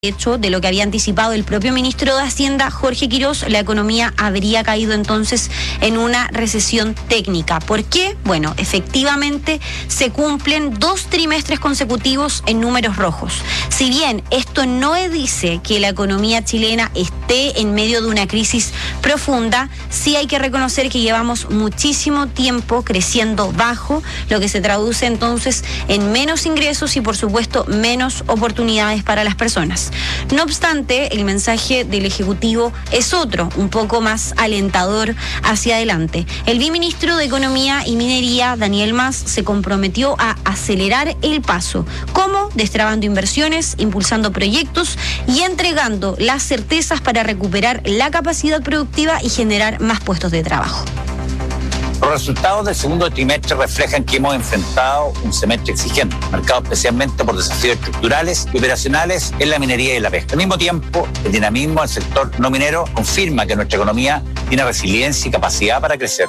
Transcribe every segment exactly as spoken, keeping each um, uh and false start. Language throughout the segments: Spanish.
De hecho, de lo que había anticipado el propio ministro de Hacienda, Jorge Quirós, la economía habría caído entonces en una recesión técnica. ¿Por qué? Bueno, efectivamente se cumplen dos trimestres consecutivos en números rojos. Si bien esto no dice que la economía chilena esté en medio de una crisis profunda, sí hay que reconocer que llevamos muchísimo tiempo creciendo bajo, lo que se traduce entonces en menos ingresos y por supuesto menos oportunidades para las personas. No obstante, el mensaje del Ejecutivo es otro, un poco más alentador hacia adelante. El viceministro de Economía y Minería, Daniel Mas, se comprometió a acelerar el paso. ¿Cómo? Destrabando inversiones, impulsando proyectos y entregando las certezas para recuperar la capacidad productiva y generar más puestos de trabajo. Los resultados del segundo trimestre reflejan que hemos enfrentado un semestre exigente, marcado especialmente por desafíos estructurales y operacionales en la minería y la pesca. Al mismo tiempo, el dinamismo del sector no minero confirma que nuestra economía tiene resiliencia y capacidad para crecer.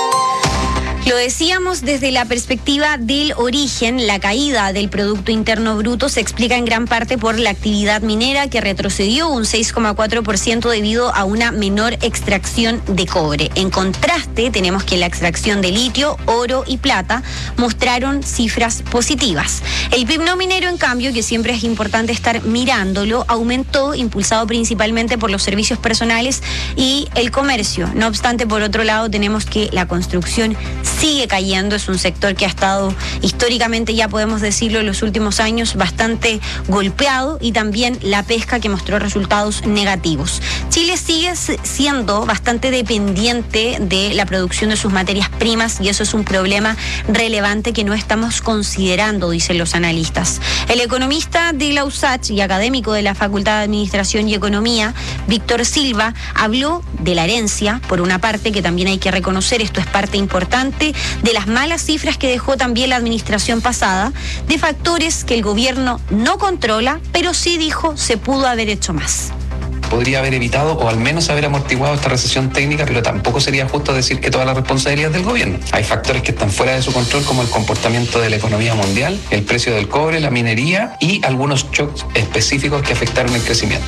Lo decíamos desde la perspectiva del origen, la caída del Producto Interno Bruto se explica en gran parte por la actividad minera que retrocedió un seis coma cuatro por ciento debido a una menor extracción de cobre. En contraste, tenemos que la extracción de litio, oro y plata mostraron cifras positivas. El P I B no minero, en cambio, que siempre es importante estar mirándolo, aumentó, impulsado principalmente por los servicios personales y el comercio. No obstante, por otro lado, tenemos que la construcción sigue cayendo, es un sector que ha estado históricamente, ya podemos decirlo, en los últimos años bastante golpeado, y también la pesca, que mostró resultados negativos. Chile sigue siendo bastante dependiente de la producción de sus materias primas y eso es un problema relevante que no estamos considerando, dicen los analistas. El economista de la U S A C y académico de la Facultad de Administración y Economía, Víctor Silva, habló de la herencia, por una parte, que también hay que reconocer, esto es parte importante de las malas cifras que dejó también la administración pasada, de factores que el gobierno no controla, pero sí dijo se pudo haber hecho más. Podría haber evitado o al menos haber amortiguado esta recesión técnica, pero tampoco sería justo decir que toda la responsabilidad es del gobierno. Hay factores que están fuera de su control, como el comportamiento de la economía mundial, el precio del cobre, la minería y algunos shocks específicos que afectaron el crecimiento.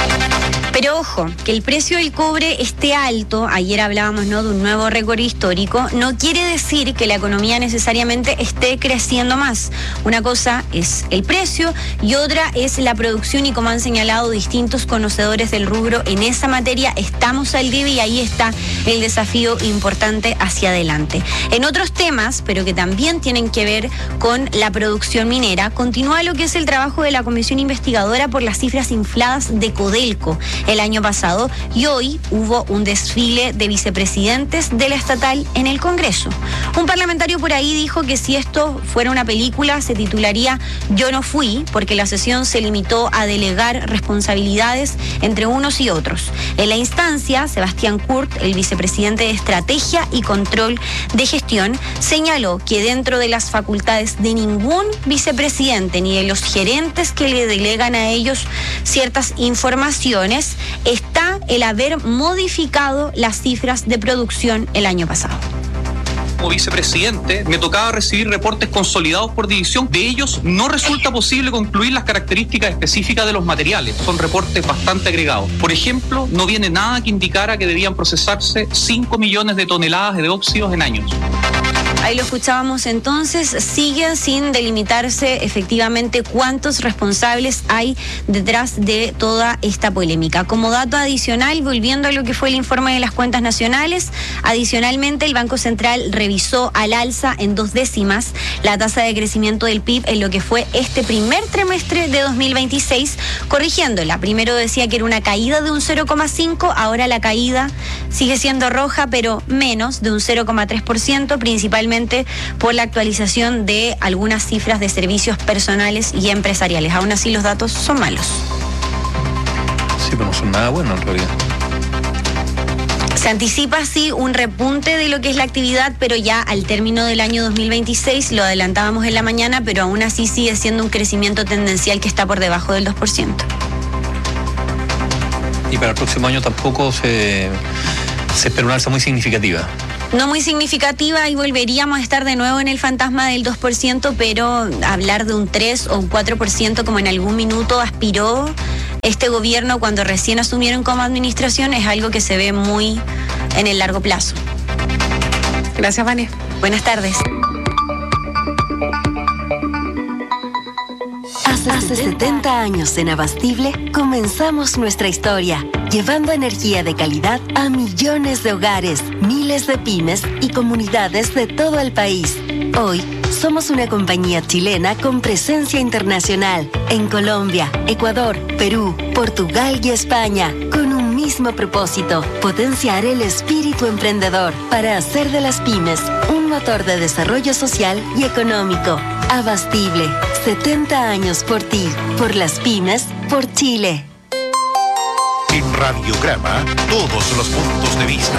Pero ojo, que el precio del cobre esté alto, ayer hablábamos, ¿no?, de un nuevo récord histórico, no quiere decir que la economía necesariamente esté creciendo más. Una cosa es el precio y otra es la producción, y como han señalado distintos conocedores del rubro en esa materia, estamos al debe y ahí está el desafío importante hacia adelante. En otros temas, pero que también tienen que ver con la producción minera, continúa lo que es el trabajo de la Comisión Investigadora por las cifras infladas de Codelco el año pasado, y hoy hubo un desfile de vicepresidentes de la estatal en el Congreso. Un parlamentario por ahí dijo que si esto fuera una película se titularía Yo no fui, porque la sesión se limitó a delegar responsabilidades entre unos y otros. En la instancia, Sebastián Kurt, el vicepresidente de Estrategia y Control de Gestión, señaló que dentro de las facultades de ningún vicepresidente ni de los gerentes que le delegan a ellos ciertas informaciones está el haber modificado las cifras de producción el año pasado. Como vicepresidente, me tocaba recibir reportes consolidados por división. De ellos no resulta posible concluir las características específicas de los materiales. Son reportes bastante agregados. Por ejemplo, no viene nada que indicara que debían procesarse cinco millones de toneladas de óxidos en años. Ahí lo escuchábamos entonces, sigue sin delimitarse efectivamente cuántos responsables hay detrás de toda esta polémica. Como dato adicional, volviendo a lo que fue el informe de las cuentas nacionales, adicionalmente el Banco Central revisó al alza en dos décimas la tasa de crecimiento del P I B en lo que fue este primer trimestre de dos mil veintiséis, corrigiéndola. Primero decía que era una caída de un cero coma cinco, ahora la caída sigue siendo roja, pero menos de un cero coma tres por ciento, principalmente por la actualización de algunas cifras de servicios personales y empresariales. Aún así, los datos son malos. Sí, pero no son nada buenos en realidad. Se anticipa así un repunte de lo que es la actividad, pero ya al término del año dos mil veintiséis, lo adelantábamos en la mañana, pero aún así sigue siendo un crecimiento tendencial que está por debajo del dos por ciento. Y para el próximo año tampoco se, se espera una alza muy significativa. No muy significativa, y volveríamos a estar de nuevo en el fantasma del dos por ciento, pero hablar de un tres o un cuatro por ciento como en algún minuto aspiró este gobierno, cuando recién asumieron como administración, es algo que se ve muy en el largo plazo. Gracias, Vania. Buenas tardes. Hace setenta años en Abastible comenzamos nuestra historia, llevando energía de calidad a millones de hogares, miles de pymes y comunidades de todo el país. Hoy somos una compañía chilena con presencia internacional en Colombia, Ecuador, Perú, Portugal y España, con un mismo propósito: potenciar el espíritu emprendedor para hacer de las pymes un motor de desarrollo social y económico. Abastible, setenta años por ti, por las pymes, por Chile. En Radiograma, todos los puntos de vista.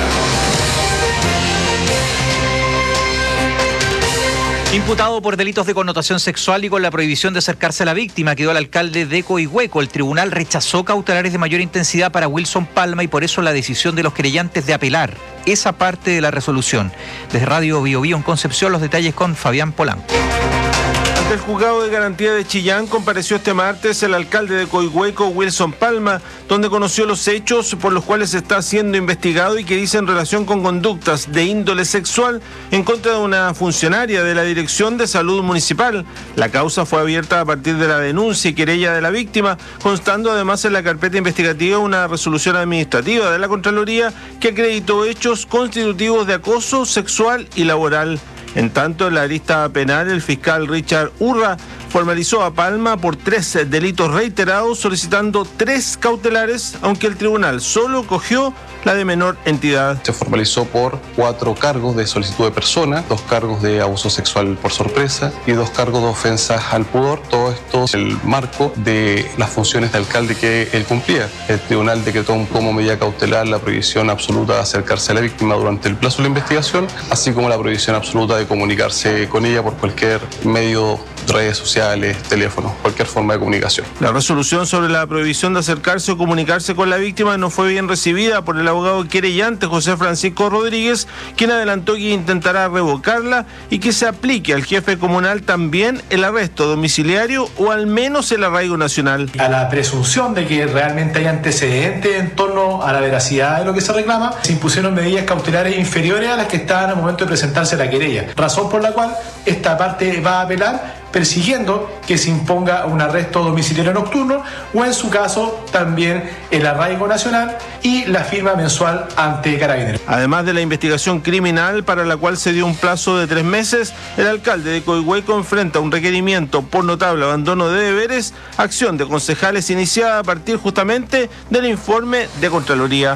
Imputado por delitos de connotación sexual y con la prohibición de acercarse a la víctima, quedó el alcalde de Coihueco. El tribunal rechazó cautelares de mayor intensidad para Wilson Palma y por eso la decisión de los querellantes de apelar esa parte de la resolución. Desde Radio Bio Bio en Concepción, los detalles con Fabián Polanco. Ante el juzgado de garantía de Chillán compareció este martes el alcalde de Coihueco, Wilson Palma, donde conoció los hechos por los cuales está siendo investigado y que dicen relación con conductas de índole sexual en contra de una funcionaria de la Dirección de Salud Municipal. La causa fue abierta a partir de la denuncia y querella de la víctima, constando además en la carpeta investigativa una resolución administrativa de la Contraloría que acreditó hechos constitutivos de acoso sexual y laboral. En tanto, en la arista penal, el fiscal Richard Urra formalizó a Palma por tres delitos reiterados, solicitando tres cautelares, aunque el tribunal solo cogió la de menor entidad. Se formalizó por cuatro cargos de solicitud de persona, dos cargos de abuso sexual por sorpresa y dos cargos de ofensas al pudor. Todo esto en el marco de las funciones de alcalde que él cumplía. El tribunal decretó como medida cautelar la prohibición absoluta de acercarse a la víctima durante el plazo de la investigación, así como la prohibición absoluta de comunicarse con ella por cualquier medio, redes sociales, teléfono, cualquier forma de comunicación. La resolución sobre la prohibición de acercarse o comunicarse con la víctima no fue bien recibida por el abogado querellante José Francisco Rodríguez, quien adelantó que intentará revocarla y que se aplique al jefe comunal también el arresto domiciliario o al menos el arraigo nacional. A la presunción de que realmente hay antecedentes en torno a la veracidad de lo que se reclama, se impusieron medidas cautelares inferiores a las que estaban al momento de presentarse la querella, razón por la cual esta parte va a apelar, persiguiendo que se imponga un arresto domiciliario nocturno o en su caso también el arraigo nacional y la firma mensual ante Carabineros. Además de la investigación criminal para la cual se dio un plazo de tres meses, el alcalde de Coihueco enfrenta un requerimiento por notable abandono de deberes, acción de concejales iniciada a partir justamente del informe de Contraloría.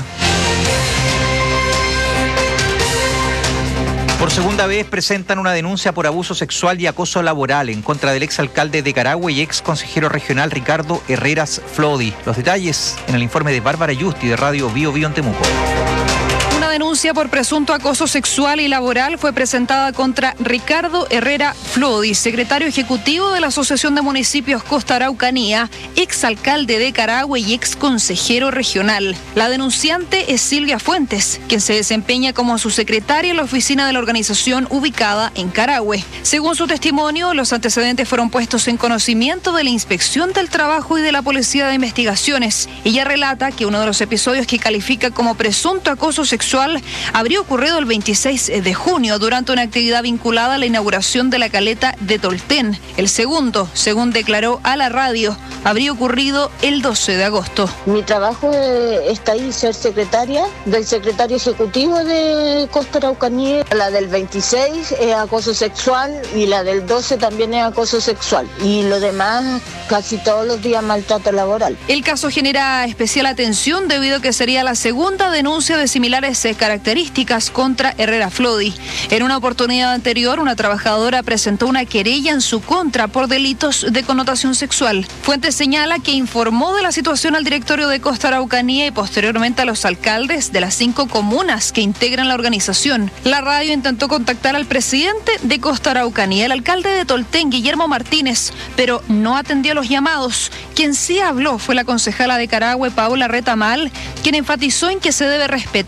Por segunda vez presentan una denuncia por abuso sexual y acoso laboral en contra del exalcalde de Carahue y ex consejero regional Ricardo Herreras Flodi. Los detalles en el informe de Bárbara Yusti de Radio Bio Bio en Temuco. Una denuncia por presunto acoso sexual y laboral fue presentada contra Ricardo Herrera Flodi, secretario ejecutivo de la Asociación de Municipios Costa Araucanía, exalcalde de Carahue y ex consejero regional. La denunciante es Silvia Fuentes, quien se desempeña como su secretaria en la oficina de la organización ubicada en Carahue. Según su testimonio, los antecedentes fueron puestos en conocimiento de la Inspección del Trabajo y de la Policía de Investigaciones. Ella relata que uno de los episodios que califica como presunto acoso sexual habría ocurrido el veintiséis de junio durante una actividad vinculada a la inauguración de la caleta de Tolten. El segundo, según declaró a la radio, habría ocurrido el doce de agosto. Mi trabajo está ahí, ser secretaria del secretario ejecutivo de Costa Araucanía. La del veintiséis es acoso sexual y la del doce también es acoso sexual. Y lo demás, casi todos los días maltrato laboral. El caso genera especial atención debido a que sería la segunda denuncia de similares características contra Herrera Flodi. En una oportunidad anterior, una trabajadora presentó una querella en su contra por delitos de connotación sexual. Fuentes señala que informó de la situación al directorio de Costa Araucanía y posteriormente a los alcaldes de las cinco comunas que integran la organización. La radio intentó contactar al presidente de Costa Araucanía, el alcalde de Tolten, Guillermo Martínez, pero no atendió los llamados. Quien sí habló fue la concejala de Carahue, Paula Retamal, quien enfatizó en que se debe respetar la presunción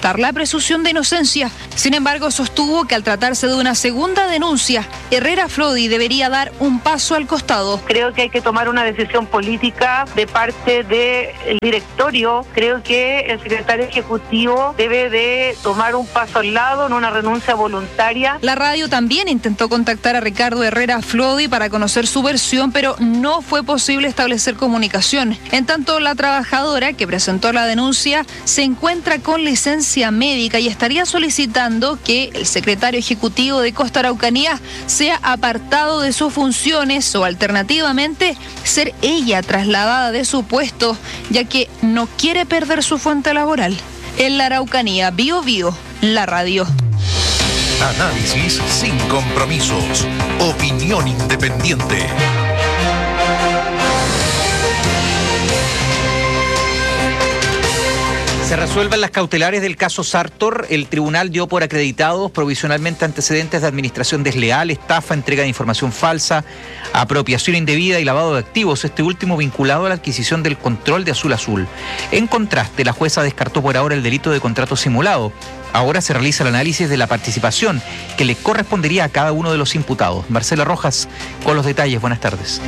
presunción de inocencia. Sin embargo, sostuvo que al tratarse de una segunda denuncia, Herrera Flodi debería dar un paso al costado. Creo que hay que tomar una decisión política de parte del directorio. Creo que el secretario ejecutivo debe de tomar un paso al lado en una renuncia voluntaria. La radio también intentó contactar a Ricardo Herrera Flodi para conocer su versión, pero no fue posible establecer comunicación. En tanto, la trabajadora que presentó la denuncia se encuentra con licencia médica y estaría solicitando que el secretario ejecutivo de Costa Araucanía sea apartado de sus funciones o alternativamente ser ella trasladada de su puesto, ya que no quiere perder su fuente laboral. En la Araucanía, Bio Bio, la radio. Análisis sin compromisos. Opinión independiente. Se resuelven las cautelares del caso Sartor. El tribunal dio por acreditados provisionalmente antecedentes de administración desleal, estafa, entrega de información falsa, apropiación indebida y lavado de activos, este último vinculado a la adquisición del control de Azul Azul. En contraste, la jueza descartó por ahora el delito de contrato simulado. Ahora se realiza el análisis de la participación que le correspondería a cada uno de los imputados. Marcela Rojas con los detalles. Buenas tardes.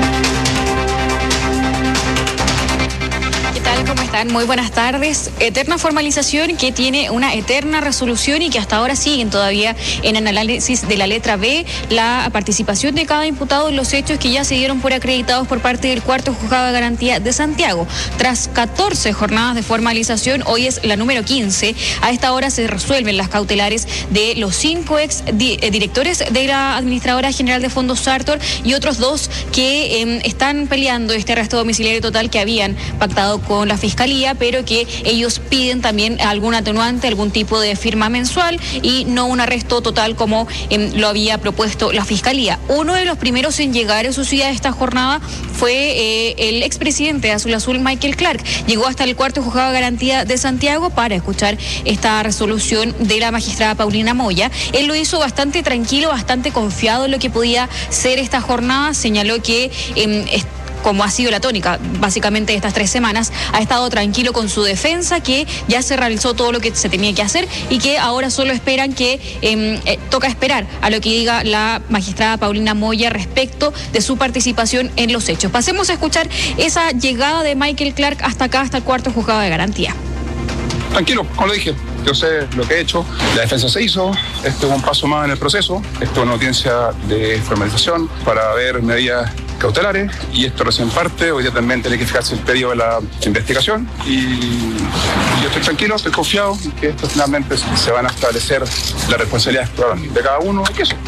¿Cómo están? Muy buenas tardes. Eterna formalización que tiene una eterna resolución y que hasta ahora siguen todavía en análisis de la letra B la participación de cada imputado en los hechos que ya se dieron por acreditados por parte del cuarto juzgado de garantía de Santiago. Tras catorce jornadas de formalización, hoy es la número quince. A esta hora se resuelven las cautelares de los cinco ex di directores de la Administradora General de Fondos Sartor y otros dos que eh, están peleando este arresto domiciliario total que habían pactado con la Fiscalía, pero que ellos piden también algún atenuante, algún tipo de firma mensual y no un arresto total como eh, lo había propuesto la Fiscalía. Uno de los primeros en llegar a su ciudad esta jornada fue eh, el expresidente de Azul Azul, Michael Clark. Llegó hasta el cuarto juzgado de garantía de Santiago para escuchar esta resolución de la magistrada Paulina Moya. Él lo hizo bastante tranquilo, bastante confiado en lo que podía ser esta jornada. Señaló que eh, como ha sido la tónica básicamente de estas tres semanas, ha estado tranquilo con su defensa, que ya se realizó todo lo que se tenía que hacer y que ahora solo esperan que eh, eh, toca esperar a lo que diga la magistrada Paulina Moya respecto de su participación en los hechos. Pasemos a escuchar esa llegada de Michael Clark hasta acá, hasta el cuarto juzgado de garantía. Tranquilo, como lo dije, yo sé lo que he hecho, la defensa se hizo, esto es un paso más en el proceso, esto es una audiencia de formalización para ver medidas cautelares y esto recién parte, hoy día también tiene que fijarse el pedido de la investigación y yo estoy tranquilo, estoy confiado en que esto finalmente se van a establecer las responsabilidades de cada uno y eso.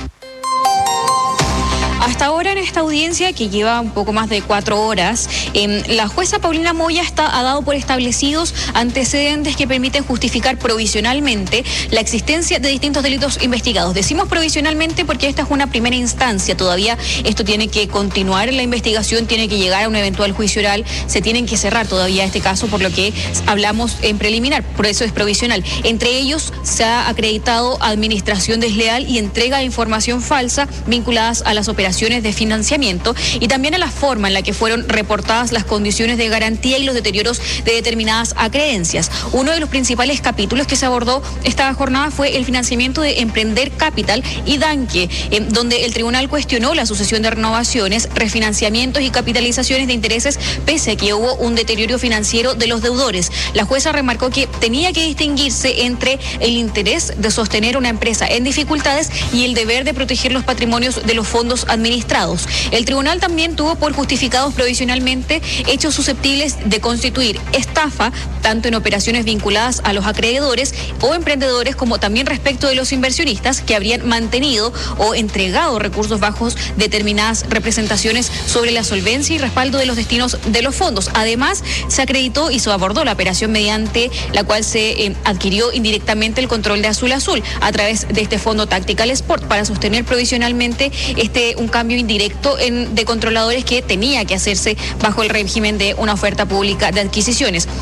Hasta ahora en esta audiencia, que lleva un poco más de cuatro horas, eh, la jueza Paulina Moya está, ha dado por establecidos antecedentes que permiten justificar provisionalmente la existencia de distintos delitos investigados. Decimos provisionalmente porque esta es una primera instancia, todavía esto tiene que continuar en la investigación, tiene que llegar a un eventual juicio oral, se tienen que cerrar todavía este caso, por lo que hablamos en preliminar, por eso es provisional. Entre ellos se ha acreditado administración desleal y entrega de información falsa vinculadas a las operaciones de financiamiento y también a la forma en la que fueron reportadas las condiciones de garantía y los deterioros de determinadas acreencias. Uno de los principales capítulos que se abordó esta jornada fue el financiamiento de Emprender Capital y Danke, eh, donde el tribunal cuestionó la sucesión de renovaciones, refinanciamientos y capitalizaciones de intereses pese a que hubo un deterioro financiero de los deudores. La jueza remarcó que tenía que distinguirse entre el interés de sostener una empresa en dificultades y el deber de proteger los patrimonios de los fondos administrativos administrados. El tribunal también tuvo por justificados provisionalmente hechos susceptibles de constituir estafa, tanto en operaciones vinculadas a los acreedores o emprendedores, como también respecto de los inversionistas que habrían mantenido o entregado recursos bajos determinadas representaciones sobre la solvencia y respaldo de los destinos de los fondos. Además, se acreditó y se abordó la operación mediante la cual se eh, adquirió indirectamente el control de Azul Azul a través de este fondo Tactical Sport para sostener provisionalmente este un cambio indirecto en, de controladores que tenía que hacerse bajo el régimen de una oferta pública de adquisiciones. Uno de los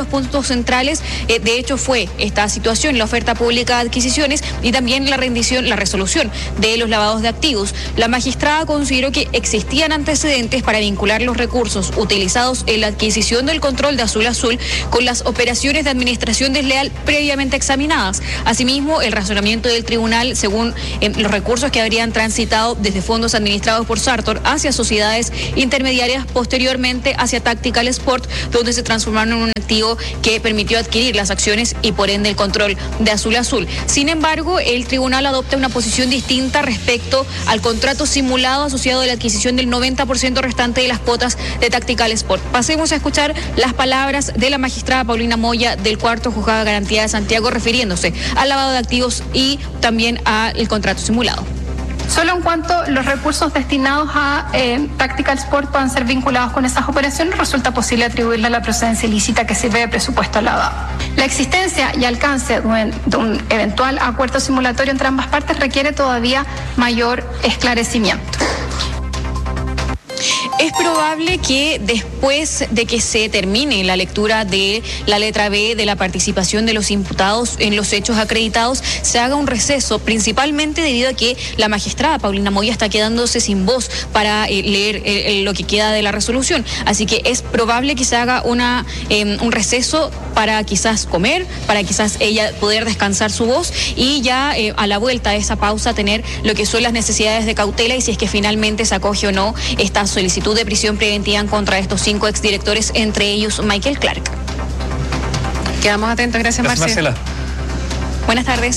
los puntos centrales, eh, de hecho, fue esta situación, la oferta pública de adquisiciones y también la rendición, la resolución de los lavados de activos. La magistrada consideró que existían antecedentes para vincular los recursos utilizados en la adquisición del control de Azul Azul con las operaciones de administración desleal previamente examinadas. Asimismo, el razonamiento del tribunal, según eh, los recursos que habrían transitado desde fondos administrados por Sartor hacia sociedades intermediarias, posteriormente hacia Tactical Sport, donde se transformaron en un activo que permitió adquirir las acciones y por ende el control de Azul Azul. Sin embargo, el tribunal adopta una posición distinta respecto al contrato simulado asociado a la adquisición del noventa por ciento restante de las cuotas de Tactical Sport. Pasemos a escuchar las palabras de la magistrada Paulina Moya del cuarto Juzgado de Garantía de Santiago, refiriéndose al lavado de activos y también al contrato simulado. Solo en cuanto los recursos destinados a eh, Tactical Sport puedan ser vinculados con esas operaciones, resulta posible atribuirle a la procedencia ilícita que sirve de presupuesto al lavado. La existencia y alcance de un, de un eventual acuerdo simulatorio entre ambas partes requiere todavía mayor esclarecimiento. Es probable que después de que se termine la lectura de la letra B de la participación de los imputados en los hechos acreditados, se haga un receso, principalmente debido a que la magistrada Paulina Moya está quedándose sin voz para eh, leer eh, lo que queda de la resolución. Así que es probable que se haga una, eh, un receso para quizás comer, para quizás ella poder descansar su voz y ya eh, a la vuelta de esa pausa tener lo que son las necesidades de cautela y si es que finalmente se acoge o no esta solicitud de prisión preventiva en contra de estos cinco exdirectores, entre ellos Michael Clark. Quedamos atentos. Gracias, Gracias Marcela. Marcela. Buenas tardes.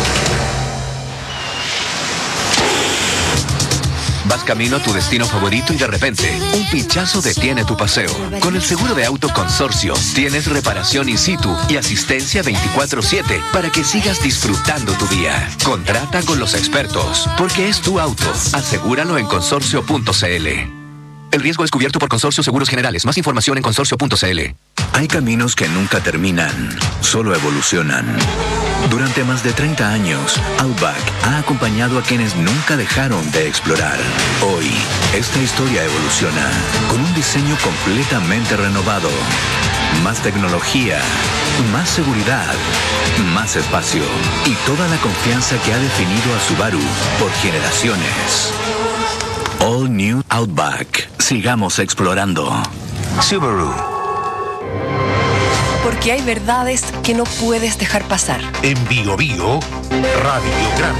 Vas camino a tu destino favorito y de repente, un pinchazo detiene tu paseo. Con el seguro de auto Consorcio, tienes reparación in situ y asistencia veinticuatro siete para que sigas disfrutando tu día. Contrata con los expertos, porque es tu auto. Asegúralo en consorcio punto c l. El riesgo es cubierto por Consorcio Seguros Generales. Más información en consorcio punto c l. Hay caminos que nunca terminan, solo evolucionan. Durante más de treinta años, Outback ha acompañado a quienes nunca dejaron de explorar. Hoy, esta historia evoluciona con un diseño completamente renovado. Más tecnología, más seguridad, más espacio y toda la confianza que ha definido a Subaru por generaciones. All New Outback. Sigamos explorando. Subaru. Porque hay verdades que no puedes dejar pasar. En Bio Bio, Radiograma.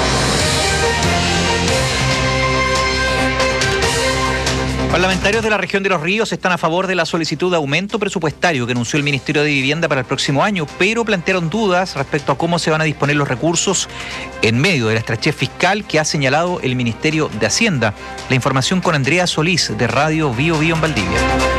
Parlamentarios de la región de Los Ríos están a favor de la solicitud de aumento presupuestario que anunció el Ministerio de Vivienda para el próximo año, pero plantearon dudas respecto a cómo se van a disponer los recursos en medio de la estrechez fiscal que ha señalado el Ministerio de Hacienda. La información con Andrea Solís, de Radio Bio Bio en Valdivia.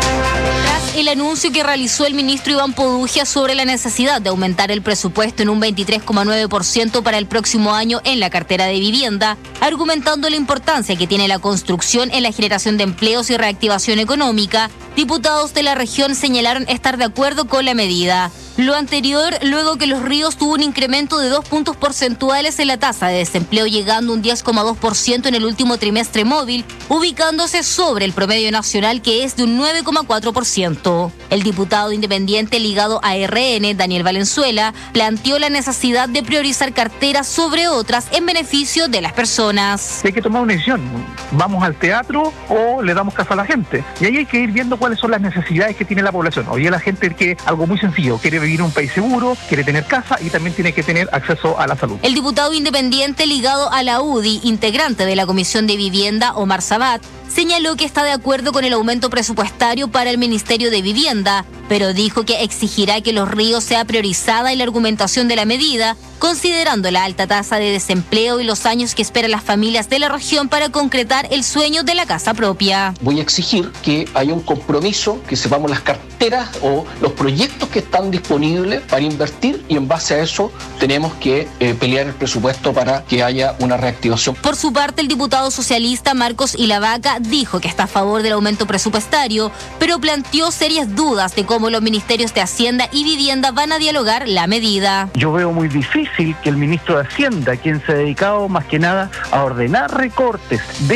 El anuncio que realizó el ministro Iván Podugia sobre la necesidad de aumentar el presupuesto en un veintitrés coma nueve por ciento para el próximo año en la cartera de vivienda, argumentando la importancia que tiene la construcción en la generación de empleos y reactivación económica, diputados de la región señalaron estar de acuerdo con la medida. Lo anterior, luego que Los Ríos tuvo un incremento de dos puntos porcentuales en la tasa de desempleo, llegando a un diez coma dos por ciento en el último trimestre móvil, ubicándose sobre el promedio nacional que es de un nueve coma cuatro por ciento. El diputado independiente ligado a R N, Daniel Valenzuela, planteó la necesidad de priorizar carteras sobre otras en beneficio de las personas. Hay que tomar una decisión, ¿vamos al teatro o le damos casa a la gente? Y ahí hay que ir viendo cuáles son las necesidades que tiene la población. Hoy la gente quiere algo muy sencillo, quiere vivir en un país seguro, quiere tener casa y también tiene que tener acceso a la salud. El diputado independiente ligado a la U D I, integrante de la Comisión de Vivienda, Omar Sabat, señaló que está de acuerdo con el aumento presupuestario para el Ministerio de Vivienda, pero dijo que exigirá que Los Ríos sea priorizada en la argumentación de la medida, considerando la alta tasa de desempleo y los años que esperan las familias de la región para concretar el sueño de la casa propia. Voy a exigir que haya un compromiso, que sepamos las carteras o los proyectos que están disponibles para invertir y en base a eso tenemos que eh, pelear el presupuesto para que haya una reactivación. Por su parte, el diputado socialista Marcos Ilavaca dijo que está a favor del aumento presupuestario, pero planteó serias dudas de cómo los ministerios de Hacienda y Vivienda van a dialogar la medida. Yo veo muy difícil que el ministro de Hacienda, quien se ha dedicado más que nada a ordenar recortes de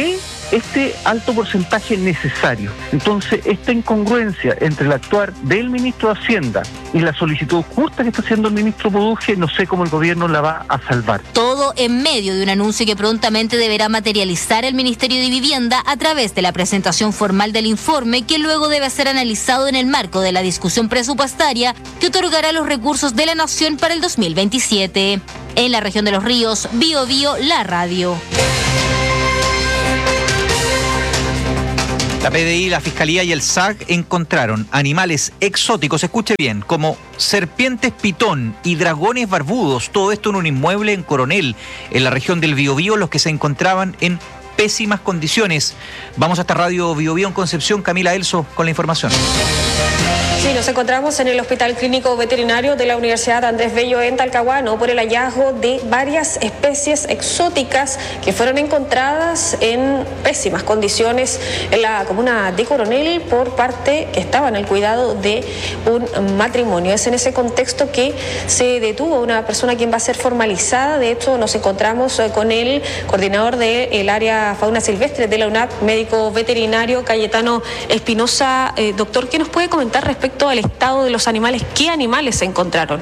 este alto porcentaje necesario. Entonces, esta incongruencia entre el actuar del ministro de Hacienda y la solicitud justa que está haciendo el ministro Poduje, no sé cómo el gobierno la va a salvar. Todo en medio de un anuncio que prontamente deberá materializar el Ministerio de Vivienda a través de la presentación formal del informe, que luego debe ser analizado en el marco de la discusión presupuestaria que otorgará los recursos de la Nación para el dos mil veintisiete. En la región de Los Ríos, Bio Bio, la radio. La P D I, la Fiscalía y el S A C encontraron animales exóticos, escuche bien, como serpientes pitón y dragones barbudos, todo esto en un inmueble en Coronel, en la región del Biobío, los que se encontraban en pésimas condiciones. Vamos hasta Radio Biobío en Concepción, Camila Elso con la información. Sí, nos encontramos en el Hospital Clínico Veterinario de la Universidad Andrés Bello en Talcahuano por el hallazgo de varias especies exóticas que fueron encontradas en pésimas condiciones en la comuna de Coronel por parte que estaba en el cuidado de un matrimonio. Es en ese contexto que se detuvo una persona quien va a ser formalizada. De hecho, nos encontramos con el coordinador del área fauna silvestre de la UNAP, médico veterinario Cayetano Espinosa. Eh, doctor, ¿qué nos puede comentar respecto al estado de los animales? ¿Qué animales se encontraron?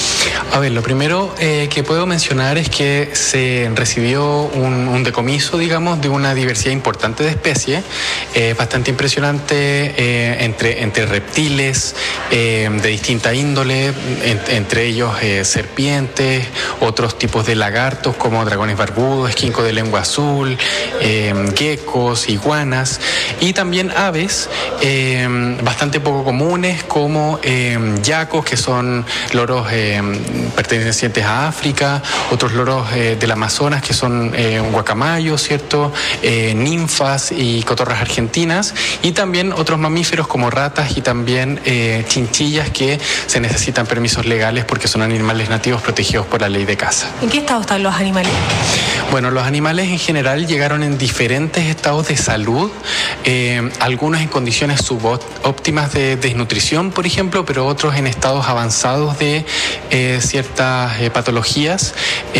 A ver, lo primero eh, que puedo mencionar es que se recibió un, un decomiso, digamos, de una diversidad importante de especies, eh, bastante impresionante, eh, entre, entre reptiles eh, de distinta índole, en, entre ellos eh, serpientes, otros tipos de lagartos como dragones barbudos, esquinco de lengua azul, eh, geckos, iguanas, y también aves eh, bastante poco comunes como eh, yacos, que son loros eh, pertenecientes a África, otros loros eh, del Amazonas que son eh, guacamayos, ¿cierto? Eh, ninfas y cotorras argentinas, y también otros mamíferos como ratas y también eh, chinchillas que se necesitan permisos legales porque son animales nativos protegidos por la ley de caza. ¿En qué estado están los animales? Bueno, los animales en general llegaron en diferentes estados de salud, eh, algunos en condiciones subóptimas de desnutrición, por ejemplo, pero otros en estados avanzados de eh, ciertas eh, patologías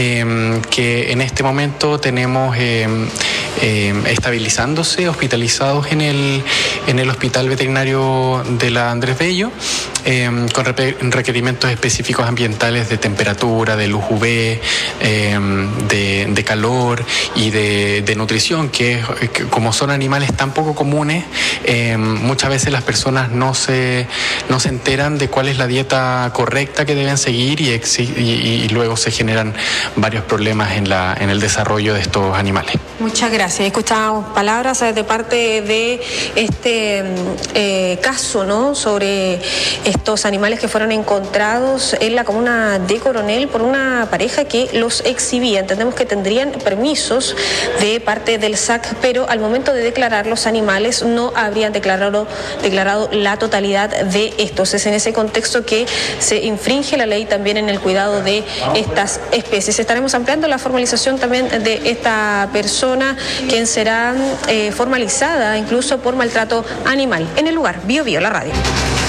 eh, que en este momento tenemos eh, eh, estabilizándose, hospitalizados en el, en el Hospital Veterinario de la Andrés Bello, eh, con requerimientos específicos ambientales de temperatura, de luz U V, eh, de, de calor y de, de nutrición, que, que como son animales tan poco comunes, eh, muchas veces las personas no se, no se enteran de cuál es la dieta correcta que deben seguir y, y, y luego se generan varios problemas en, la, en el desarrollo de estos animales. Muchas gracias. Escuchamos palabras de parte de este eh, caso, ¿no?, sobre estos animales que fueron encontrados en la comuna de Coronel por una pareja que los exhibía. Entendemos que tendrían permisos de parte del S A C, pero al momento de declarar los animales no habrían declarado, declarado la totalidad de estos. Es en ese contexto que se infringe la ley también en el cuidado de estas especies. Estaremos ampliando la formalización también de esta persona, quien será eh, formalizada incluso por maltrato animal. En el lugar, Bio Bio, la radio.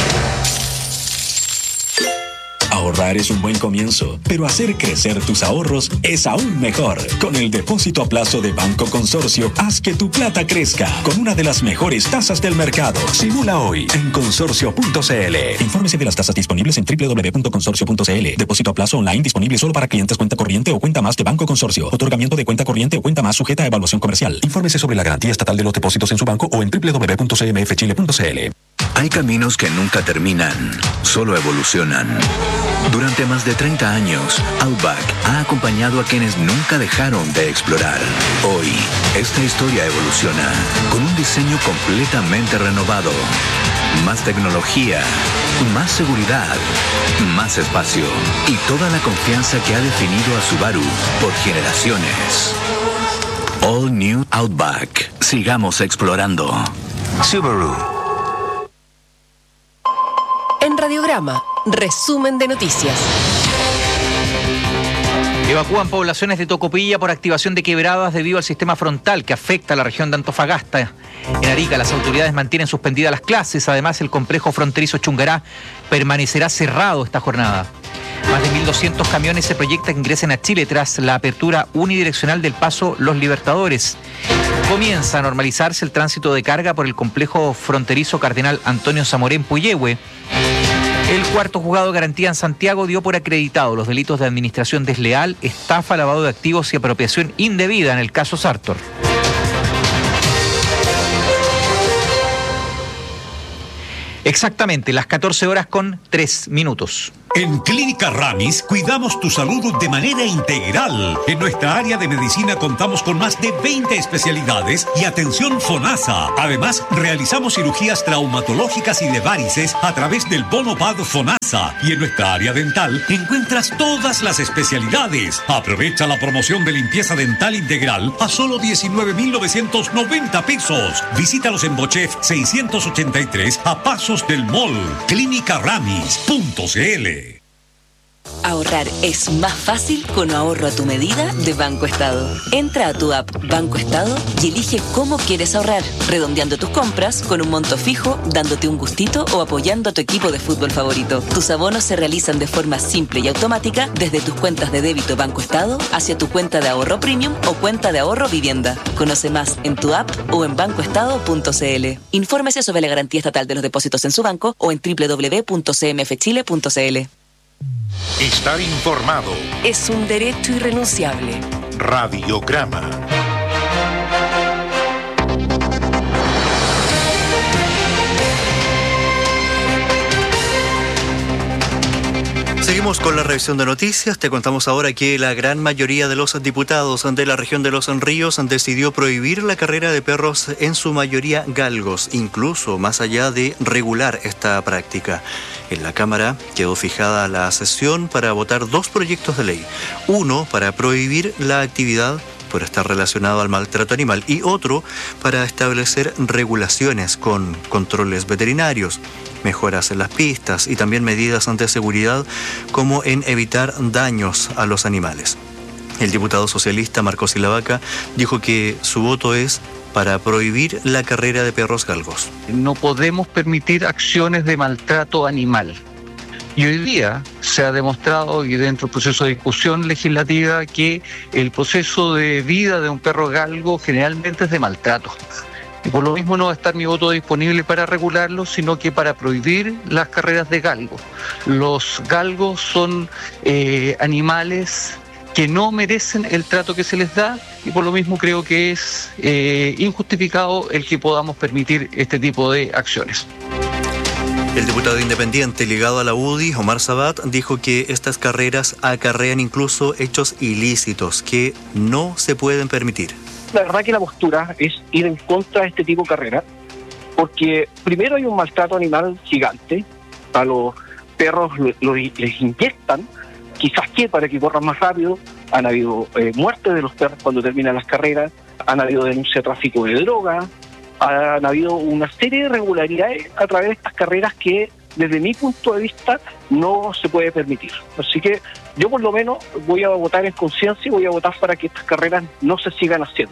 Ahorrar es un buen comienzo, pero hacer crecer tus ahorros es aún mejor. Con el depósito a plazo de Banco Consorcio, haz que tu plata crezca con una de las mejores tasas del mercado. Simula hoy en consorcio punto c l. Infórmese de las tasas disponibles en doble u doble u doble u punto consorcio punto c l. Depósito a plazo online disponible solo para clientes cuenta corriente o cuenta más de Banco Consorcio. Otorgamiento de cuenta corriente o cuenta más sujeta a evaluación comercial. Infórmese sobre la garantía estatal de los depósitos en su banco o en doble u doble u doble u punto c m f chile punto c l. Hay caminos que nunca terminan, solo evolucionan. Durante más de treinta años, Outback ha acompañado a quienes nunca dejaron de explorar. Hoy, esta historia evoluciona con un diseño completamente renovado. Más tecnología, más seguridad, más espacio y toda la confianza que ha definido a Subaru por generaciones. All New Outback. Sigamos explorando. Subaru. En Radiograma, resumen de noticias. Evacúan poblaciones de Tocopilla por activación de quebradas debido al sistema frontal que afecta a la región de Antofagasta. En Arica, las autoridades mantienen suspendidas las clases. Además, el complejo fronterizo Chungará permanecerá cerrado esta jornada. Más de mil doscientos camiones se proyecta que ingresen a Chile tras la apertura unidireccional del paso Los Libertadores. Comienza a normalizarse el tránsito de carga por el complejo fronterizo Cardenal Antonio Zamoré en Puyehue. El cuarto juzgado de garantía en Santiago dio por acreditado los delitos de administración desleal, estafa, lavado de activos y apropiación indebida en el caso Sartor. Exactamente, las catorce horas con tres minutos. En Clínica Ramis cuidamos tu salud de manera integral. En nuestra área de medicina contamos con más de veinte especialidades y atención FONASA. Además, realizamos cirugías traumatológicas y de varices a través del bono P A D FONASA. Y en nuestra área dental encuentras todas las especialidades. Aprovecha la promoción de limpieza dental integral a solo diecinueve mil novecientos noventa pesos. Visítalos en Bochef seiscientos ochenta y tres a pasos del mall. Clínica Ramis punto c l. Ahorrar es más fácil con ahorro a tu medida de Banco Estado. Entra a tu app Banco Estado y elige cómo quieres ahorrar, redondeando tus compras con un monto fijo, dándote un gustito o apoyando a tu equipo de fútbol favorito. Tus abonos se realizan de forma simple y automática desde tus cuentas de débito Banco Estado hacia tu cuenta de ahorro premium o cuenta de ahorro vivienda. Conoce más en tu app o en banco estado punto c l. Infórmese sobre la garantía estatal de los depósitos en su banco o en doble u doble u doble u punto c m f chile punto c l. Estar informado es un derecho irrenunciable. Radiograma. Seguimos con la revisión de noticias. Te contamos ahora que la gran mayoría de los diputados de la región de Los Ríos decidió prohibir la carrera de perros, en su mayoría galgos, incluso más allá de regular esta práctica. En la Cámara quedó fijada la sesión para votar dos proyectos de ley. Uno para prohibir la actividad por estar relacionado al maltrato animal y otro para establecer regulaciones con controles veterinarios, mejoras en las pistas y también medidas de seguridad como en evitar daños a los animales. El diputado socialista Marcos Silavaca dijo que su voto es para prohibir la carrera de perros galgos. No podemos permitir acciones de maltrato animal. Y hoy día se ha demostrado, y dentro del proceso de discusión legislativa, que el proceso de vida de un perro galgo generalmente es de maltrato. Y por lo mismo no va a estar mi voto disponible para regularlo, sino que para prohibir las carreras de galgo. Los galgos son eh, animales que no merecen el trato que se les da, y por lo mismo creo que es eh, injustificado el que podamos permitir este tipo de acciones. El diputado independiente ligado a la U D I, Omar Sabat, dijo que estas carreras acarrean incluso hechos ilícitos que no se pueden permitir. La verdad que la postura es ir en contra de este tipo de carreras, porque primero hay un maltrato animal gigante. A los perros lo, lo, les inyectan, quizás que para que corran más rápido. Han habido eh, muertes de los perros cuando terminan las carreras, han habido denuncias de tráfico de droga, han habido una serie de irregularidades a través de estas carreras que desde mi punto de vista no se puede permitir. Así que yo por lo menos voy a votar en conciencia y voy a votar para que estas carreras no se sigan haciendo.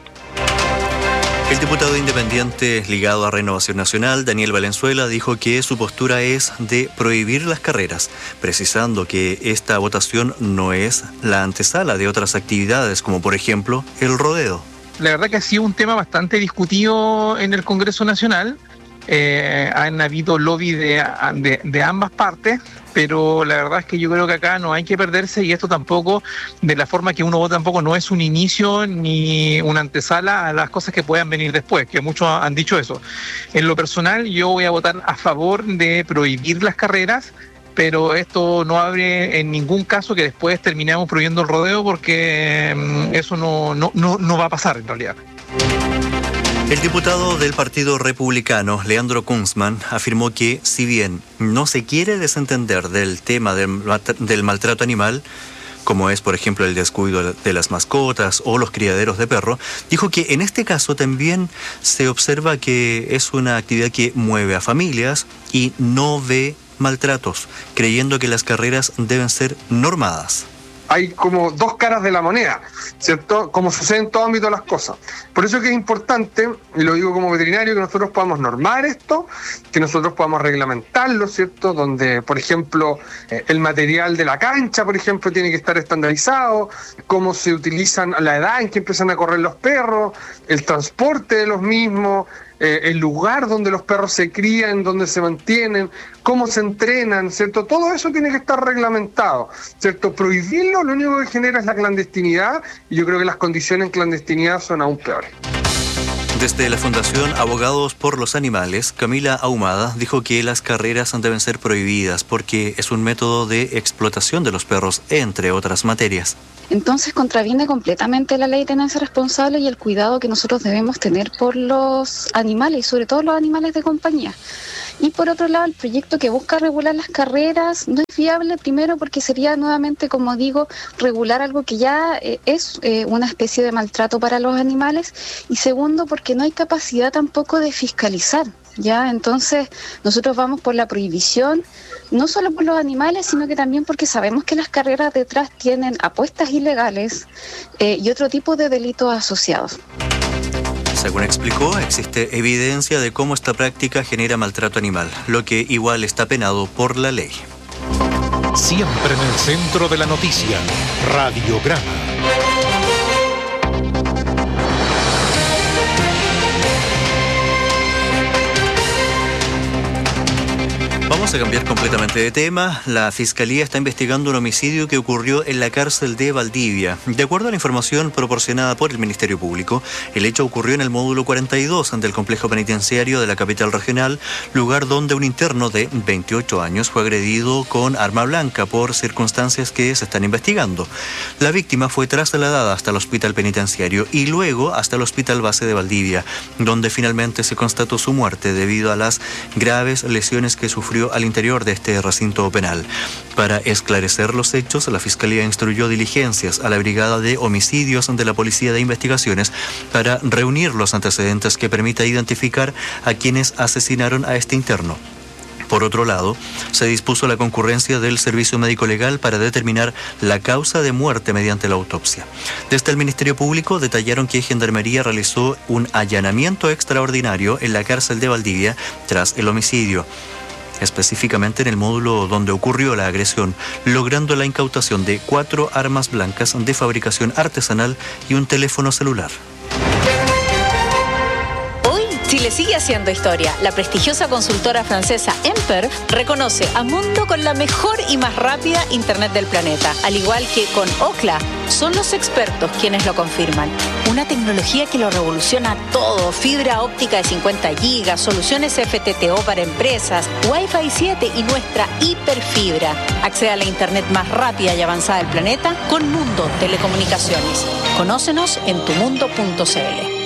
El diputado independiente ligado a Renovación Nacional, Daniel Valenzuela, dijo que su postura es de prohibir las carreras, precisando que esta votación no es la antesala de otras actividades, como por ejemplo el rodeo. La verdad que ha sido un tema bastante discutido en el Congreso Nacional. Eh, han habido lobby de, de, de ambas partes, pero la verdad es que yo creo que acá no hay que perderse, y esto tampoco, de la forma que uno vota, tampoco no es un inicio ni una antesala a las cosas que puedan venir después, que muchos han dicho eso. En lo personal, yo voy a votar a favor de prohibir las carreras, pero esto no abre en ningún caso que después terminemos prohibiendo el rodeo, porque um, eso no, no, no, no va a pasar en realidad. El diputado del Partido Republicano, Leandro Kunzman, afirmó que si bien no se quiere desentender del tema del, del maltrato animal, como es por ejemplo el descuido de las mascotas o los criaderos de perro, dijo que en este caso también se observa que es una actividad que mueve a familias y no ve maltratos, creyendo que las carreras deben ser normadas. hay como dos caras de la moneda, ¿cierto? Como sucede en todo ámbito de las cosas. Por eso es que es importante, y lo digo como veterinario, que nosotros podamos normar esto, que nosotros podamos reglamentarlo, ¿cierto? Donde, por ejemplo, eh, el material de la cancha, por ejemplo, tiene que estar estandarizado, cómo se utilizan, la edad en que empiezan a correr los perros, el transporte de los mismos, Eh, el lugar donde los perros se crían, donde se mantienen, cómo se entrenan, ¿cierto? Todo eso tiene que estar reglamentado, ¿cierto? Prohibirlo lo único que genera es la clandestinidad, y yo creo que las condiciones en clandestinidad son aún peores. Desde la Fundación Abogados por los Animales, Camila Ahumada dijo que las carreras deben ser prohibidas porque es un método de explotación de los perros, entre otras materias. Entonces contraviene completamente la ley de tenencia responsable y el cuidado que nosotros debemos tener por los animales, y sobre todo los animales de compañía. Y por otro lado, el proyecto que busca regular las carreras no es viable, primero porque sería nuevamente, como digo, regular algo que ya eh, es eh, una especie de maltrato para los animales, y segundo porque no hay capacidad tampoco de fiscalizar. Ya, entonces nosotros vamos por la prohibición, no solo por los animales, sino que también porque sabemos que las carreras detrás tienen apuestas ilegales eh, y otro tipo de delitos asociados. Según explicó, existe evidencia de cómo esta práctica genera maltrato animal, lo que igual está penado por la ley. Siempre en el centro de la noticia, Radiograma. Vamos a cambiar completamente de tema. La Fiscalía está investigando un homicidio que ocurrió en la cárcel de Valdivia. De acuerdo a la información proporcionada por el Ministerio Público, el hecho ocurrió en el módulo cuarenta y dos del complejo penitenciario de la capital regional, lugar donde un interno de veintiocho años fue agredido con arma blanca por circunstancias que se están investigando. La víctima fue trasladada hasta el hospital penitenciario y luego hasta el hospital base de Valdivia, donde finalmente se constató su muerte debido a las graves lesiones que sufrió al interior de este recinto penal. Para esclarecer los hechos, la Fiscalía instruyó diligencias a la Brigada de Homicidios de la Policía de Investigaciones para reunir los antecedentes que permita identificar a quienes asesinaron a este interno. Por otro lado, se dispuso la concurrencia del Servicio Médico Legal para determinar la causa de muerte mediante la autopsia. Desde el Ministerio Público detallaron que Gendarmería realizó un allanamiento extraordinario en la cárcel de Valdivia tras el homicidio, específicamente en el módulo donde ocurrió la agresión, logrando la incautación de cuatro armas blancas de fabricación artesanal y un teléfono celular. Chile sigue haciendo historia. La prestigiosa consultora francesa Emper reconoce a Mundo con la mejor y más rápida internet del planeta. Al igual que con Ookla, son los expertos quienes lo confirman. Una tecnología que lo revoluciona todo. Fibra óptica de cincuenta gigas, soluciones F T T O para empresas, Wi-Fi siete y nuestra hiperfibra. Accede a la internet más rápida y avanzada del planeta con Mundo Telecomunicaciones. Conócenos en tu mundo punto c l.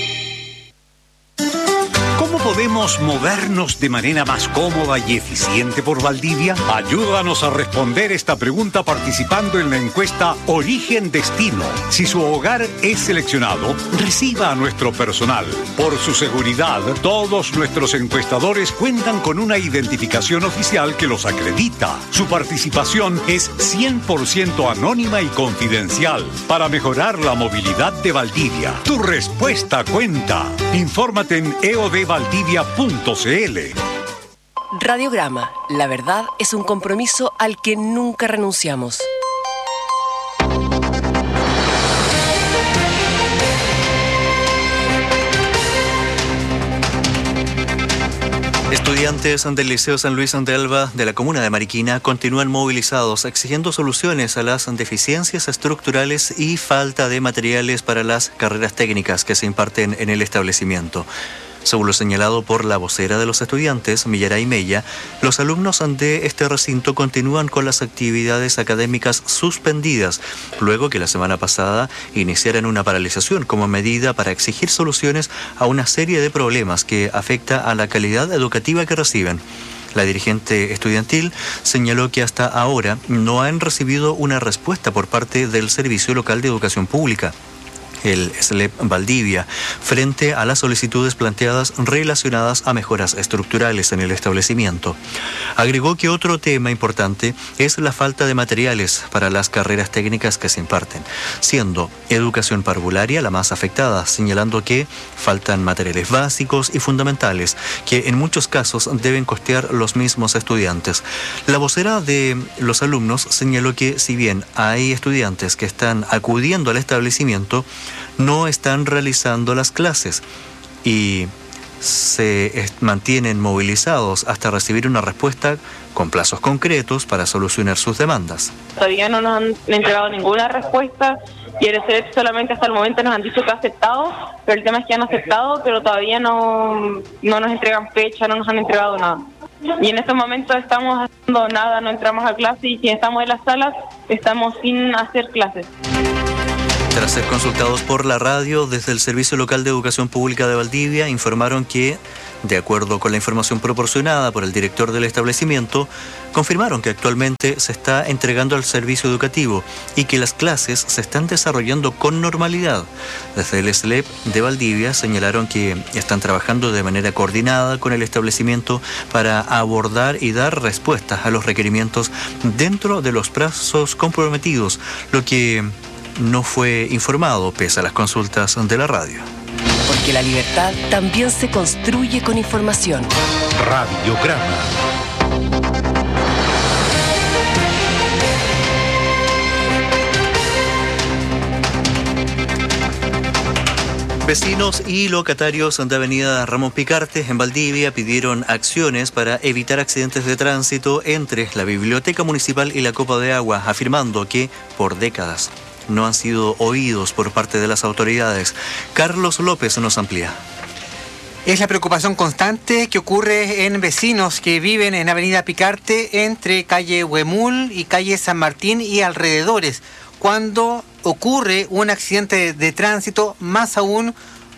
¿Cómo podemos movernos de manera más cómoda y eficiente por Valdivia? Ayúdanos a responder esta pregunta participando en la encuesta Origen Destino. Si su hogar es seleccionado, reciba a nuestro personal. Por su seguridad, todos nuestros encuestadores cuentan con una identificación oficial que los acredita. Su participación es cien por ciento anónima y confidencial para mejorar la movilidad de Valdivia. Tu respuesta cuenta. Infórmate en e o d valdivia punto c l. Radiograma. La verdad es un compromiso al que nunca renunciamos. Estudiantes del Liceo San Luis de Alba de la comuna de Mariquina continúan movilizados exigiendo soluciones a las deficiencias estructurales y falta de materiales para las carreras técnicas que se imparten en el establecimiento. Según lo señalado por la vocera de los estudiantes, Millaray Mella, los alumnos de este recinto continúan con las actividades académicas suspendidas, luego que la semana pasada iniciaran una paralización como medida para exigir soluciones a una serie de problemas que afecta a la calidad educativa que reciben. La dirigente estudiantil señaló que hasta ahora no han recibido una respuesta por parte del Servicio Local de Educación Pública. el S L E P Valdivia, frente a las solicitudes planteadas relacionadas a mejoras estructurales en el establecimiento. Agregó que otro tema importante es la falta de materiales para las carreras técnicas que se imparten, siendo educación parvularia la más afectada, señalando que faltan materiales básicos y fundamentales que en muchos casos deben costear los mismos estudiantes. La vocera de los alumnos señaló que si bien hay estudiantes que están acudiendo al establecimiento, no están realizando las clases y se mantienen movilizados hasta recibir una respuesta con plazos concretos para solucionar sus demandas. Todavía no nos han entregado ninguna respuesta y el S L E P solamente hasta el momento nos han dicho que ha aceptado, pero el tema es que han aceptado, pero todavía no, no nos entregan fecha, no nos han entregado nada. Y en estos momentos estamos haciendo nada, no entramos a clase y si estamos en las salas, estamos sin hacer clases. Tras ser consultados por la radio desde el Servicio Local de Educación Pública de Valdivia, informaron que, de acuerdo con la información proporcionada por el director del establecimiento, confirmaron que actualmente se está entregando al servicio educativo y que las clases se están desarrollando con normalidad. Desde el S L E P de Valdivia señalaron que están trabajando de manera coordinada con el establecimiento para abordar y dar respuestas a los requerimientos dentro de los plazos comprometidos, lo que no fue informado pese a las consultas de la radio. Porque la libertad también se construye con información. Radiograma. Vecinos y locatarios de Avenida Ramón Picarte en Valdivia pidieron acciones para evitar accidentes de tránsito entre la Biblioteca Municipal y la Copa de Agua, afirmando que por décadas no han sido oídos por parte de las autoridades. Carlos López nos amplía. Es la preocupación constante que ocurre en vecinos que viven en Avenida Picarte entre calle Huemul y calle San Martín y alrededores, cuando ocurre un accidente de, de tránsito, más aún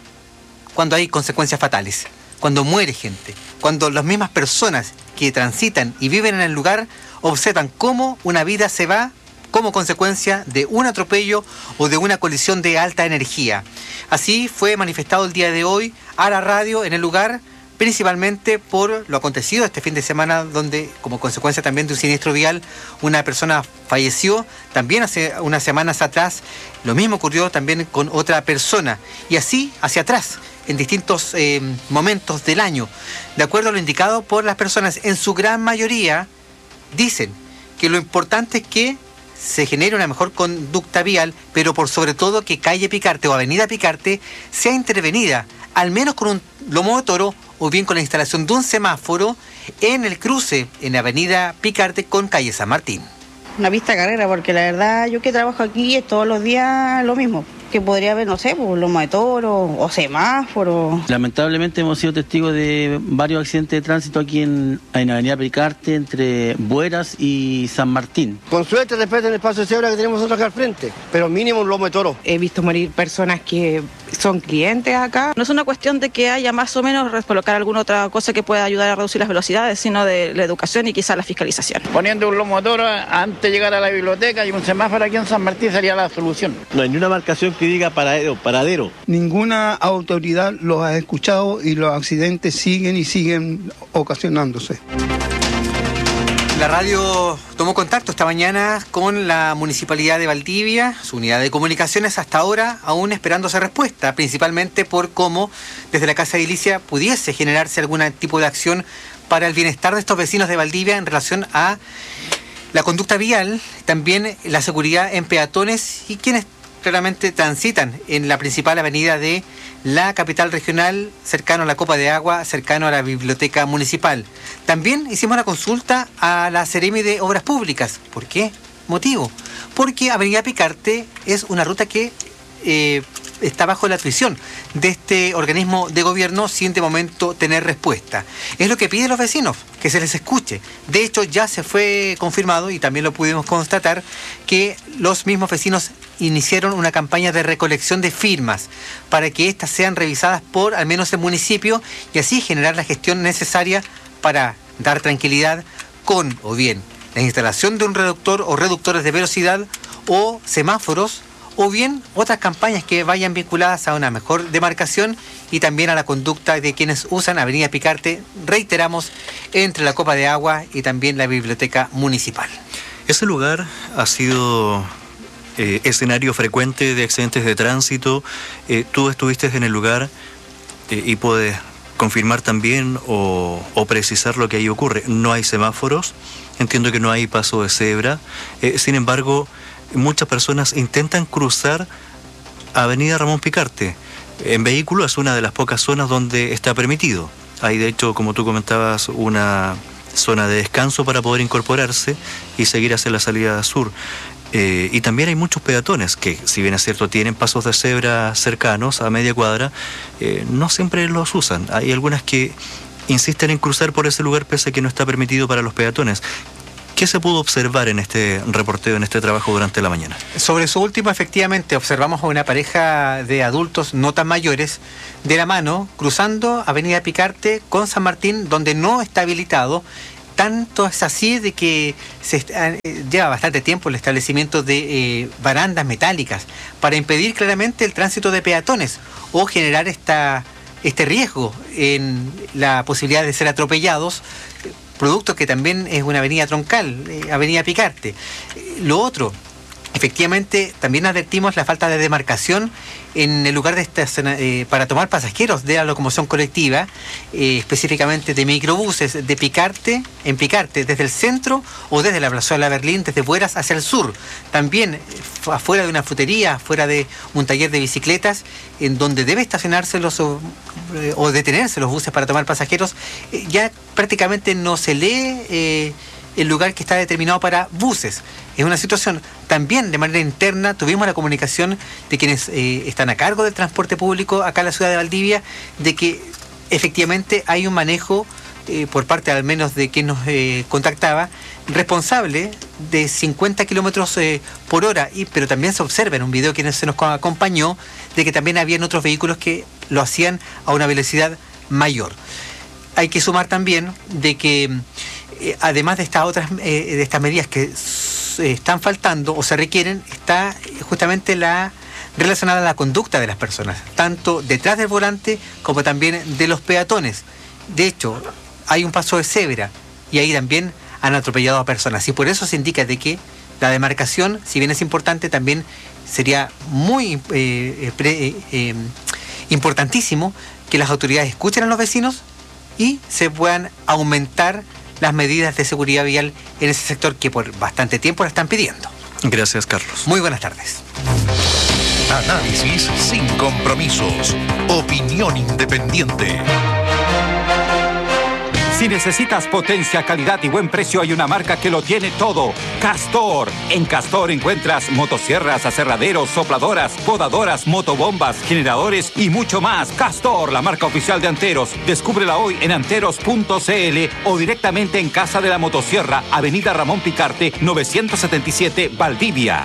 cuando hay consecuencias fatales, cuando muere gente, cuando las mismas personas que transitan y viven en el lugar observan cómo una vida se va como consecuencia de un atropello o de una colisión de alta energía. Así fue manifestado el día de hoy a la radio en el lugar, principalmente por lo acontecido este fin de semana, donde como consecuencia también de un siniestro vial una persona falleció. También hace unas semanas atrás lo mismo ocurrió también con otra persona, y así hacia atrás en distintos eh, momentos del año. De acuerdo a lo indicado por las personas, en su gran mayoría dicen que lo importante es que se genere una mejor conducta vial, pero por sobre todo que calle Picarte o avenida Picarte sea intervenida, al menos con un lomo de toro o bien con la instalación de un semáforo en el cruce en avenida Picarte con calle San Martín. Una pista de carrera, porque la verdad yo que trabajo aquí es todos los días lo mismo, que podría haber, no sé, pues, lomo de toro o semáforo. Lamentablemente hemos sido testigos de varios accidentes de tránsito aquí en, en Avenida Picarte, entre Bueras y San Martín. Con suerte respeten el espacio de cebra que tenemos nosotros acá al frente, pero mínimo un lomo de toro. He visto morir personas que son clientes acá. No es una cuestión de que haya más o menos colocar alguna otra cosa que pueda ayudar a reducir las velocidades, sino de la educación y quizás la fiscalización. Poniendo un lomo de toro antes de llegar a la biblioteca y un semáforo aquí en San Martín sería la solución. No hay ni una marcación que diga paradero, paradero. Ninguna autoridad los ha escuchado y los accidentes siguen y siguen ocasionándose. La radio tomó contacto esta mañana con la Municipalidad de Valdivia, su unidad de comunicaciones, hasta ahora aún esperándose respuesta, principalmente por cómo desde la Casa Edilicia pudiese generarse algún tipo de acción para el bienestar de estos vecinos de Valdivia en relación a la conducta vial, también la seguridad en peatones y quienes claramente transitan en la principal avenida de la capital regional, cercano a la Copa de Agua, cercano a la Biblioteca Municipal. También hicimos una consulta a la Seremi de Obras Públicas. ¿Por qué motivo? Porque Avenida Picarte es una ruta que eh, está bajo la tuición de este organismo de gobierno sin de momento tener respuesta. Es lo que piden los vecinos, que se les escuche. De hecho, ya se fue confirmado, y también lo pudimos constatar, que los mismos vecinos iniciaron una campaña de recolección de firmas para que éstas sean revisadas por al menos el municipio y así generar la gestión necesaria para dar tranquilidad con o bien la instalación de un reductor o reductores de velocidad o semáforos o bien otras campañas que vayan vinculadas a una mejor demarcación y también a la conducta de quienes usan Avenida Picarte, reiteramos, entre la copa de agua y también la biblioteca municipal. Ese lugar ha sido eh, escenario frecuente de accidentes de tránsito. Eh, tú estuviste en el lugar eh, y puedes confirmar también o, o precisar lo que ahí ocurre. No hay semáforos, entiendo que no hay paso de cebra, eh, sin embargo, muchas personas intentan cruzar Avenida Ramón Picarte. En vehículo es una de las pocas zonas donde está permitido. Hay, de hecho, como tú comentabas, una zona de descanso para poder incorporarse y seguir hacia la salida sur. Eh, y también hay muchos peatones que, si bien es cierto, tienen pasos de cebra cercanos a media cuadra, eh, no siempre los usan. Hay algunas que insisten en cruzar por ese lugar pese a que no está permitido para los peatones. ¿Qué se pudo observar en este reporteo, en este trabajo durante la mañana? Sobre eso último, efectivamente, observamos a una pareja de adultos no tan mayores de la mano cruzando Avenida Picarte con San Martín, donde no está habilitado. Tanto es así de que se está, eh, lleva bastante tiempo el establecimiento de eh, barandas metálicas para impedir claramente el tránsito de peatones o generar esta, este riesgo en la posibilidad de ser atropellados, producto que también es una avenida troncal, eh, Avenida Picarte. Eh, lo otro, efectivamente, también advertimos la falta de demarcación en el lugar de estaciona, eh, para tomar pasajeros de la locomoción colectiva, eh, específicamente de microbuses de Picarte, en Picarte, desde el centro o desde la Plazuela Berlín, desde Bueras hacia el sur. También eh, afuera de una frutería, afuera de un taller de bicicletas, en donde debe estacionarse los o, eh, o detenerse los buses para tomar pasajeros, eh, ya prácticamente no se lee eh, el lugar que está determinado para buses. Es una situación también de manera interna. Tuvimos la comunicación de quienes eh, están a cargo del transporte público acá en la ciudad de Valdivia, de que efectivamente hay un manejo eh, por parte al menos de quien nos eh, contactaba, responsable de cincuenta kilómetros eh, por hora, y, pero también se observa en un video que se nos acompañó de que también habían otros vehículos que lo hacían a una velocidad mayor. Hay que sumar también de que eh, además de estas otras eh, de estas medidas que eh, están faltando o se requieren, está justamente la relacionada a la conducta de las personas, tanto detrás del volante como también de los peatones. De hecho, hay un paso de cebra y ahí también han atropellado a personas, y por eso se indica de que la demarcación, si bien es importante, también sería muy eh, pre, eh, eh, importantísimo que las autoridades escuchen a los vecinos y se puedan aumentar las medidas de seguridad vial en ese sector que por bastante tiempo la están pidiendo. Gracias, Carlos. Muy buenas tardes. Análisis sin compromisos. Opinión independiente. Si necesitas potencia, calidad y buen precio, hay una marca que lo tiene todo. Castor. En Castor encuentras motosierras, aserraderos, sopladoras, podadoras, motobombas, generadores y mucho más. Castor, la marca oficial de Anteros. Descúbrela hoy en anteros punto c l o directamente en Casa de la Motosierra, Avenida Ramón Picarte, novecientos setenta y siete, Valdivia.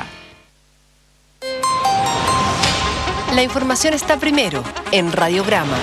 La información está primero en Radiograma.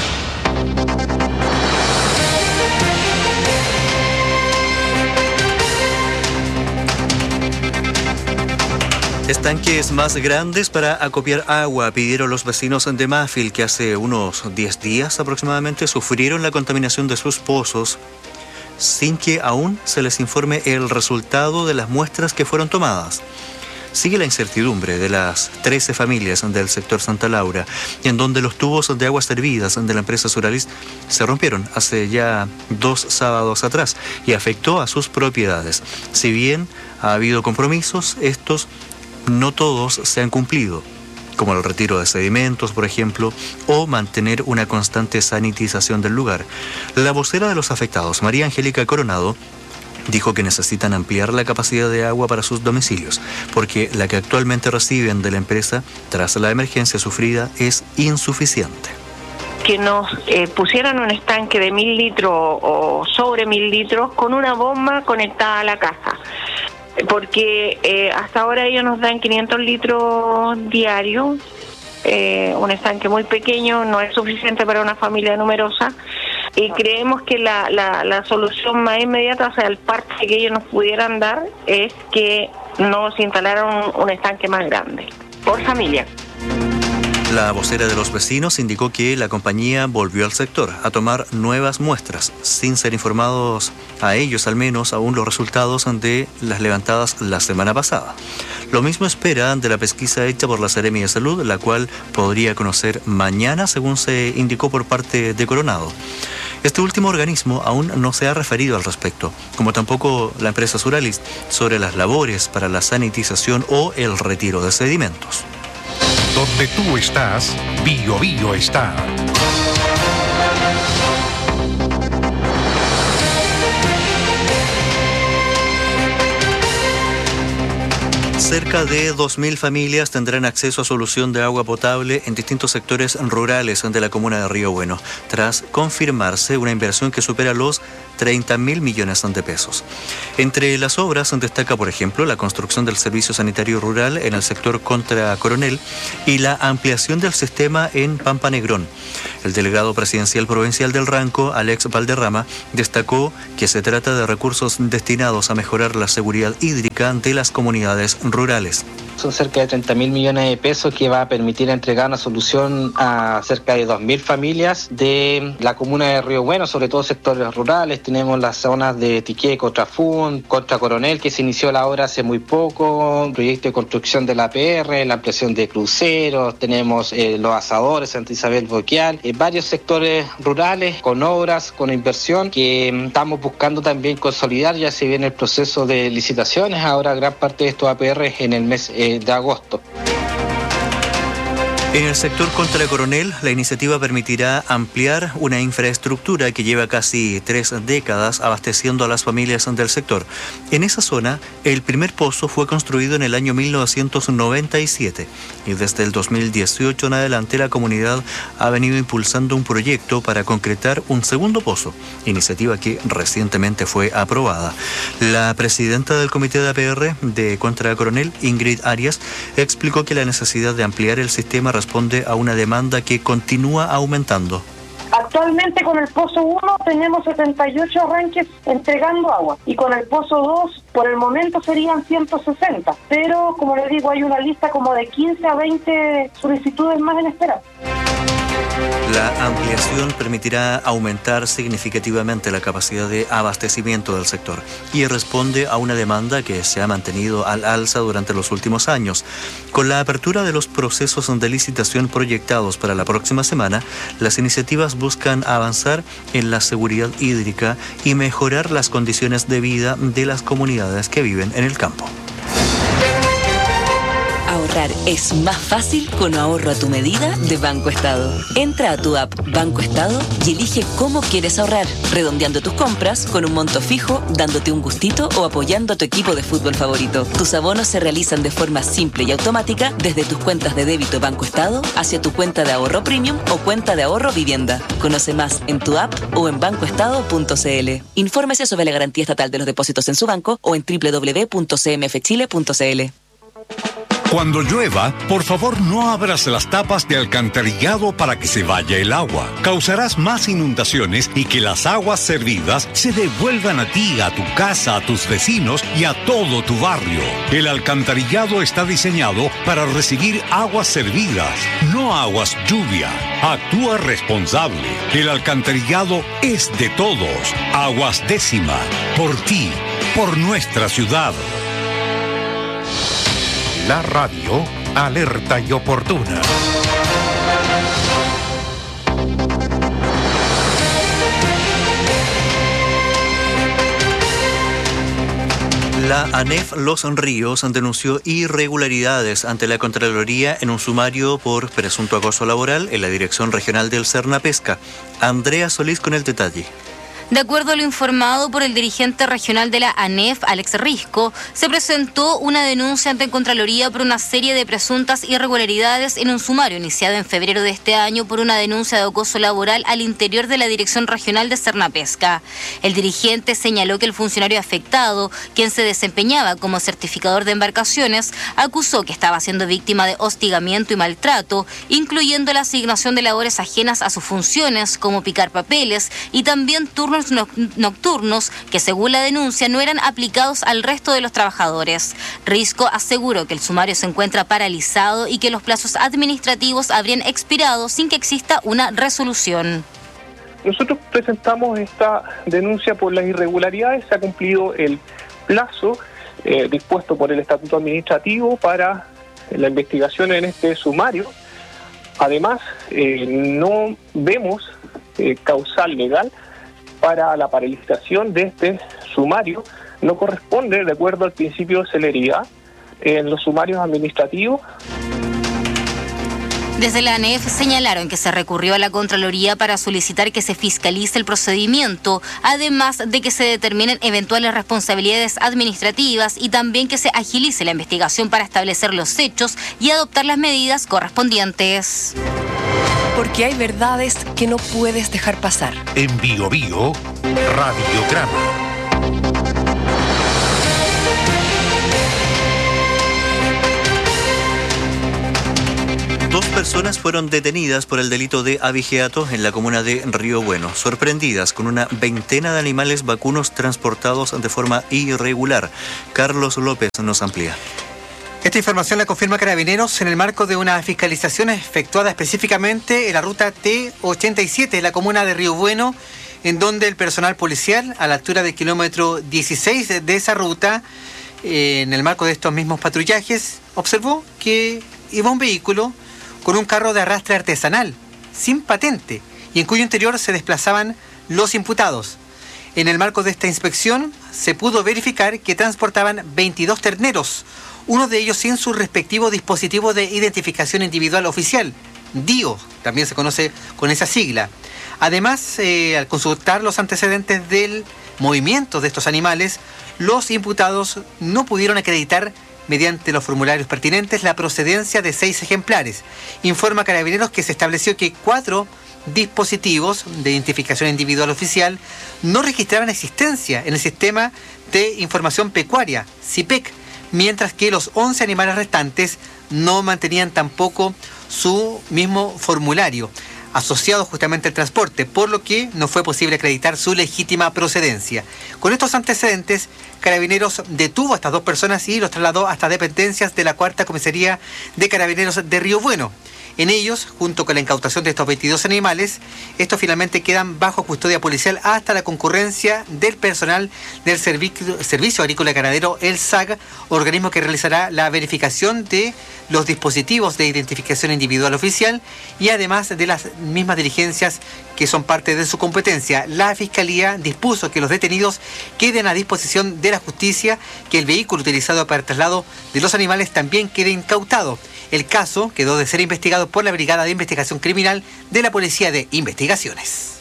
Estanques más grandes para acopiar agua pidieron los vecinos de Mafil, que hace unos diez días aproximadamente sufrieron la contaminación de sus pozos sin que aún se les informe el resultado de las muestras que fueron tomadas. Sigue la incertidumbre de las trece familias del sector Santa Laura, en donde los tubos de aguas servidas de la empresa Suralis se rompieron hace ya dos sábados atrás y afectó a sus propiedades. Si bien ha habido compromisos, estos no todos se han cumplido, como el retiro de sedimentos, por ejemplo, o mantener una constante sanitización del lugar. La vocera de los afectados, María Angélica Coronado, dijo que necesitan ampliar la capacidad de agua para sus domicilios, porque la que actualmente reciben de la empresa tras la emergencia sufrida es insuficiente. Que nos eh, pusieran un estanque de mil litros o sobre mil litros con una bomba conectada a la casa. Porque eh, hasta ahora ellos nos dan quinientos litros diarios, eh, un estanque muy pequeño, no es suficiente para una familia numerosa, y creemos que la, la, la solución más inmediata, o sea, el parte que ellos nos pudieran dar, es que nos instalaran un, un estanque más grande. por familia. La vocera de los vecinos indicó que la compañía volvió al sector a tomar nuevas muestras, sin ser informados a ellos al menos aún los resultados de las levantadas la semana pasada. Lo mismo esperan de la pesquisa hecha por la Seremi de Salud, la cual podría conocer mañana, según se indicó por parte de Coronado. Este último organismo aún no se ha referido al respecto, como tampoco la empresa Suralis, sobre las labores para la sanitización o el retiro de sedimentos. Donde tú estás, Bio Bio está. Cerca de dos mil familias tendrán acceso a solución de agua potable en distintos sectores rurales de la comuna de Río Bueno, tras confirmarse una inversión que supera los treinta mil millones de pesos. Entre las obras destaca, por ejemplo, la construcción del servicio sanitario rural en el sector Contra Coronel y la ampliación del sistema en Pampa Negrón. El delegado presidencial provincial del Ranco, Alex Valderrama, destacó que se trata de recursos destinados a mejorar la seguridad hídrica de las comunidades rurales. Son cerca de treinta mil millones de pesos que va a permitir entregar una solución a cerca de dos mil familias de la comuna de Río Bueno, sobre todo sectores rurales. Tenemos las zonas de Tiqué, Contrafún, Contra Coronel, que se inició la obra hace muy poco, un proyecto de construcción de la A P R, la ampliación de cruceros, tenemos eh, los asadores, Santa Isabel Boquial, eh, varios sectores rurales con obras, con inversión que eh, estamos buscando también consolidar. Ya se viene el proceso de licitaciones, ahora gran parte de estos A P R en el mes eh, de agosto. En el sector Contra Coronel, la iniciativa permitirá ampliar una infraestructura que lleva casi tres décadas abasteciendo a las familias del sector. En esa zona, el primer pozo fue construido en el año mil novecientos noventa y siete y desde el dos mil dieciocho en adelante la comunidad ha venido impulsando un proyecto para concretar un segundo pozo, iniciativa que recientemente fue aprobada. La presidenta del Comité de A P R de Contra Coronel, Ingrid Arias, explicó que la necesidad de ampliar el sistema responde a una demanda que continúa aumentando. Actualmente con el Pozo uno tenemos setenta y ocho arranques entregando agua y con el Pozo dos por el momento serían ciento sesenta, pero como les digo hay una lista como de quince a veinte solicitudes más en espera. La ampliación permitirá aumentar significativamente la capacidad de abastecimiento del sector y responde a una demanda que se ha mantenido al alza durante los últimos años. Con la apertura de los procesos de licitación proyectados para la próxima semana, las iniciativas buscan avanzar en la seguridad hídrica y mejorar las condiciones de vida de las comunidades que viven en el campo. Ahorrar es más fácil con ahorro a tu medida de Banco Estado. Entra a tu app Banco Estado y elige cómo quieres ahorrar, redondeando tus compras con un monto fijo, dándote un gustito o apoyando a tu equipo de fútbol favorito. Tus abonos se realizan de forma simple y automática desde tus cuentas de débito Banco Estado hacia tu cuenta de ahorro premium o cuenta de ahorro vivienda. Conoce más en tu app o en banco estado punto c l. Infórmese sobre la garantía estatal de los depósitos en su banco o en doble u doble u doble u punto c m f chile punto c l. Cuando llueva, por favor no abras las tapas de alcantarillado para que se vaya el agua. Causarás más inundaciones y que las aguas servidas se devuelvan a ti, a tu casa, a tus vecinos y a todo tu barrio. El alcantarillado está diseñado para recibir aguas servidas, no aguas lluvia. Actúa responsable. El alcantarillado es de todos. Aguas Décima. Por ti, por nuestra ciudad. La radio, alerta y oportuna. La ANEF Los Ríos denunció irregularidades ante la Contraloría en un sumario por presunto acoso laboral en la Dirección Regional del Cernapesca. Andrea Solís con el detalle. De acuerdo a lo informado por el dirigente regional de la ANEF, Alex Risco, se presentó una denuncia ante Contraloría por una serie de presuntas irregularidades en un sumario iniciado en febrero de este año por una denuncia de acoso laboral al interior de la Dirección Regional de Cernapesca. El dirigente señaló que el funcionario afectado, quien se desempeñaba como certificador de embarcaciones, acusó que estaba siendo víctima de hostigamiento y maltrato, incluyendo la asignación de labores ajenas a sus funciones, como picar papeles y también turnos turnos no- nocturnos que, según la denuncia, no eran aplicados al resto de los trabajadores. Risco aseguró que el sumario se encuentra paralizado y que los plazos administrativos habrían expirado sin que exista una resolución. Nosotros presentamos esta denuncia por las irregularidades. Se ha cumplido el plazo eh, dispuesto por el Estatuto Administrativo para la investigación en este sumario. Además, eh, no vemos eh, causal legal para la paralización de este sumario. No corresponde, de acuerdo al principio de celeridad, en los sumarios administrativos. Desde la ANEF señalaron que se recurrió a la Contraloría para solicitar que se fiscalice el procedimiento, además de que se determinen eventuales responsabilidades administrativas y también que se agilice la investigación para establecer los hechos y adoptar las medidas correspondientes. Porque hay verdades que no puedes dejar pasar. En Bio Bio, Radiograma. Dos personas fueron detenidas por el delito de abigeato en la comuna de Río Bueno, sorprendidas con una veintena de animales vacunos transportados de forma irregular. Carlos López nos amplía. Esta información la confirma Carabineros en el marco de una fiscalización efectuada específicamente en la ruta T ochenta y siete de la comuna de Río Bueno, en donde el personal policial, a la altura del kilómetro dieciséis de esa ruta, eh, en el marco de estos mismos patrullajes, observó que iba un vehículo con un carro de arrastre artesanal, sin patente, y en cuyo interior se desplazaban los imputados. En el marco de esta inspección se pudo verificar que transportaban veintidós terneros, uno de ellos sin su respectivo dispositivo de identificación individual oficial, D I O, también se conoce con esa sigla. Además, eh, al consultar los antecedentes del movimiento de estos animales, los imputados no pudieron acreditar mediante los formularios pertinentes la procedencia de seis ejemplares. Informa Carabineros que se estableció que cuatro dispositivos de identificación individual oficial no registraban existencia en el Sistema de Información Pecuaria, S I P E C, mientras que los once animales restantes no mantenían tampoco su mismo formulario asociado justamente al transporte, por lo que no fue posible acreditar su legítima procedencia. Con estos antecedentes, Carabineros detuvo a estas dos personas y los trasladó hasta dependencias de la Cuarta Comisaría de Carabineros de Río Bueno. En ellos, junto con la incautación de estos veintidós animales, estos finalmente quedan bajo custodia policial hasta la concurrencia del personal del Servicio, Servicio Agrícola y Ganadero, el S A G, organismo que realizará la verificación de los dispositivos de identificación individual oficial y además de las mismas diligencias que son parte de su competencia. La Fiscalía dispuso que los detenidos queden a disposición de la justicia, que el vehículo utilizado para el traslado de los animales también quede incautado. El caso quedó de ser investigado por la Brigada de Investigación Criminal de la Policía de Investigaciones.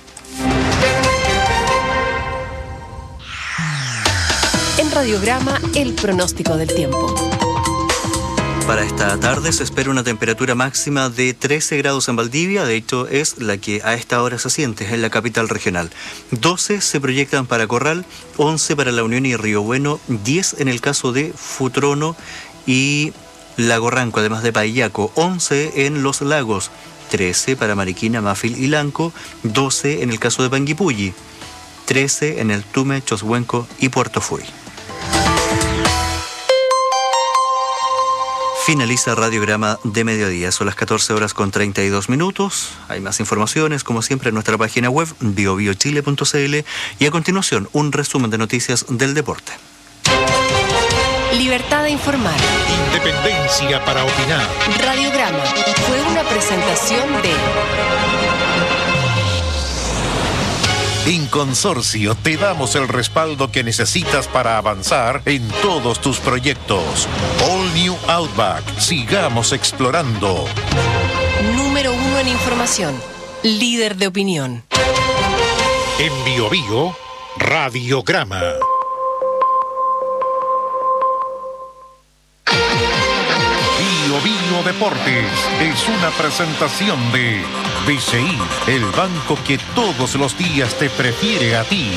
En Radiograma, el pronóstico del tiempo. Para esta tarde se espera una temperatura máxima de trece grados en Valdivia, de hecho es la que a esta hora se siente en la capital regional. doce se proyectan para Corral, once para La Unión y Río Bueno, diez en el caso de Futrono y Lago Ranco, además de Paillaco, once en Los Lagos, trece para Mariquina, Mafil y Lanco, doce en el caso de Panguipulli, trece en el Tume, Choshuenco y Puerto Fuy. Finaliza Radiograma de Mediodía, son las catorce horas con treinta y dos minutos. Hay más informaciones, como siempre, en nuestra página web bio bio chile punto c l y a continuación un resumen de noticias del deporte. Libertad de informar. Independencia para opinar. Radiograma fue una presentación de... En Consorcio te damos el respaldo que necesitas para avanzar en todos tus proyectos. All New Outback. Sigamos explorando. Número uno en información. Líder de opinión. En Bio Bio, Radiograma. Bio Bio Deportes es una presentación de B C I, el banco que todos los días te prefiere a ti.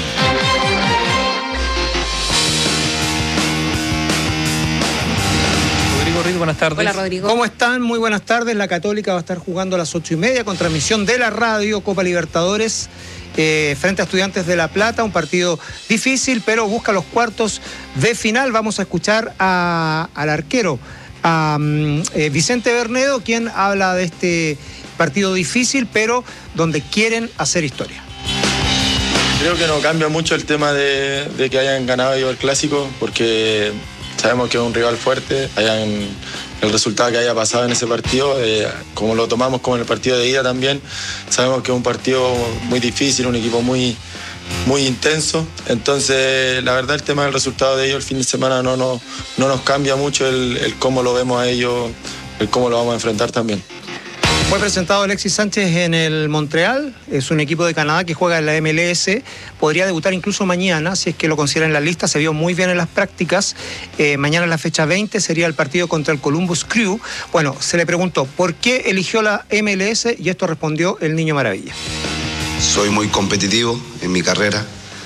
Rodrigo Riz, buenas tardes. Hola, Rodrigo. ¿Cómo están? Muy buenas tardes. La Católica va a estar jugando a las ocho y media con transmisión de la radio Copa Libertadores eh, frente a Estudiantes de La Plata, un partido difícil, pero busca los cuartos de final. Vamos a escuchar a, al arquero, a um, eh, Vicente Bernedo, quien habla de este partido difícil, pero donde quieren hacer historia. Creo que no cambia mucho el tema de, de que hayan ganado ellos el clásico, porque sabemos que es un rival fuerte, hayan, el resultado que haya pasado en ese partido, eh, como lo tomamos como en el partido de ida también, sabemos que es un partido muy difícil, un equipo muy, muy intenso, entonces la verdad el tema del resultado de ellos el fin de semana no, no, no nos cambia mucho el, el cómo lo vemos a ellos, el cómo lo vamos a enfrentar también. Fue presentado Alexis Sánchez en el Montreal, es un equipo de Canadá que juega en la M L S, podría debutar incluso mañana, si es que lo consideran en la lista, se vio muy bien en las prácticas, eh, mañana en la fecha veinte sería el partido contra el Columbus Crew. Bueno, se le preguntó, ¿por qué eligió la M L S? Y esto respondió el Niño Maravilla. Soy muy competitivo en mi carrera,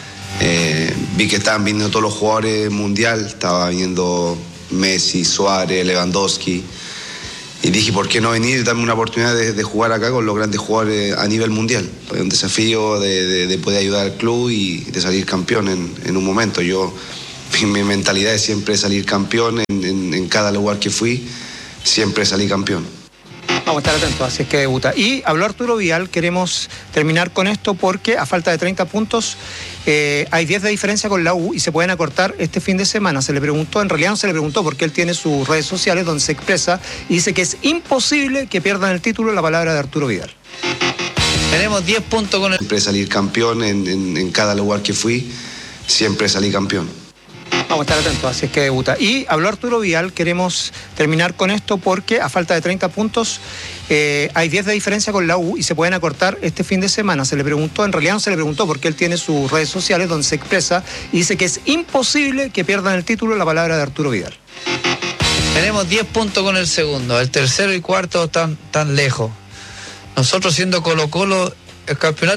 eh, vi que estaban viniendo todos los jugadores mundial, estaba viniendo Messi, Suárez, Lewandowski, y dije, ¿por qué no venir y darme una oportunidad de, de jugar acá con los grandes jugadores a nivel mundial? Fue un desafío de, de, de poder ayudar al club y de salir campeón en, en un momento. Yo, mi, mi mentalidad es siempre salir campeón en, en, en cada lugar que fui, siempre salí campeón. Vamos a estar atentos, así es que debuta. Y habló Arturo Vidal, queremos terminar con esto porque a falta de treinta puntos eh, hay diez de diferencia con la U y se pueden acortar este fin de semana. Se le preguntó, en realidad no se le preguntó porque él tiene sus redes sociales donde se expresa y dice que es imposible que pierdan el título, la palabra de Arturo Vidal. Tenemos diez puntos con el... Siempre salir campeón en, en, en cada lugar que fui, siempre salí campeón. Vamos a estar atentos, así es que debuta. Y habló Arturo Vidal, queremos terminar con esto porque a falta de treinta puntos eh, hay diez de diferencia con la U y se pueden acortar este fin de semana. Se le preguntó, en realidad no se le preguntó porque él tiene sus redes sociales donde se expresa y dice que es imposible que pierdan el título, la palabra de Arturo Vidal. Tenemos diez puntos con el segundo, el tercero y cuarto tan, tan lejos. Nosotros siendo Colo-Colo, el campeonato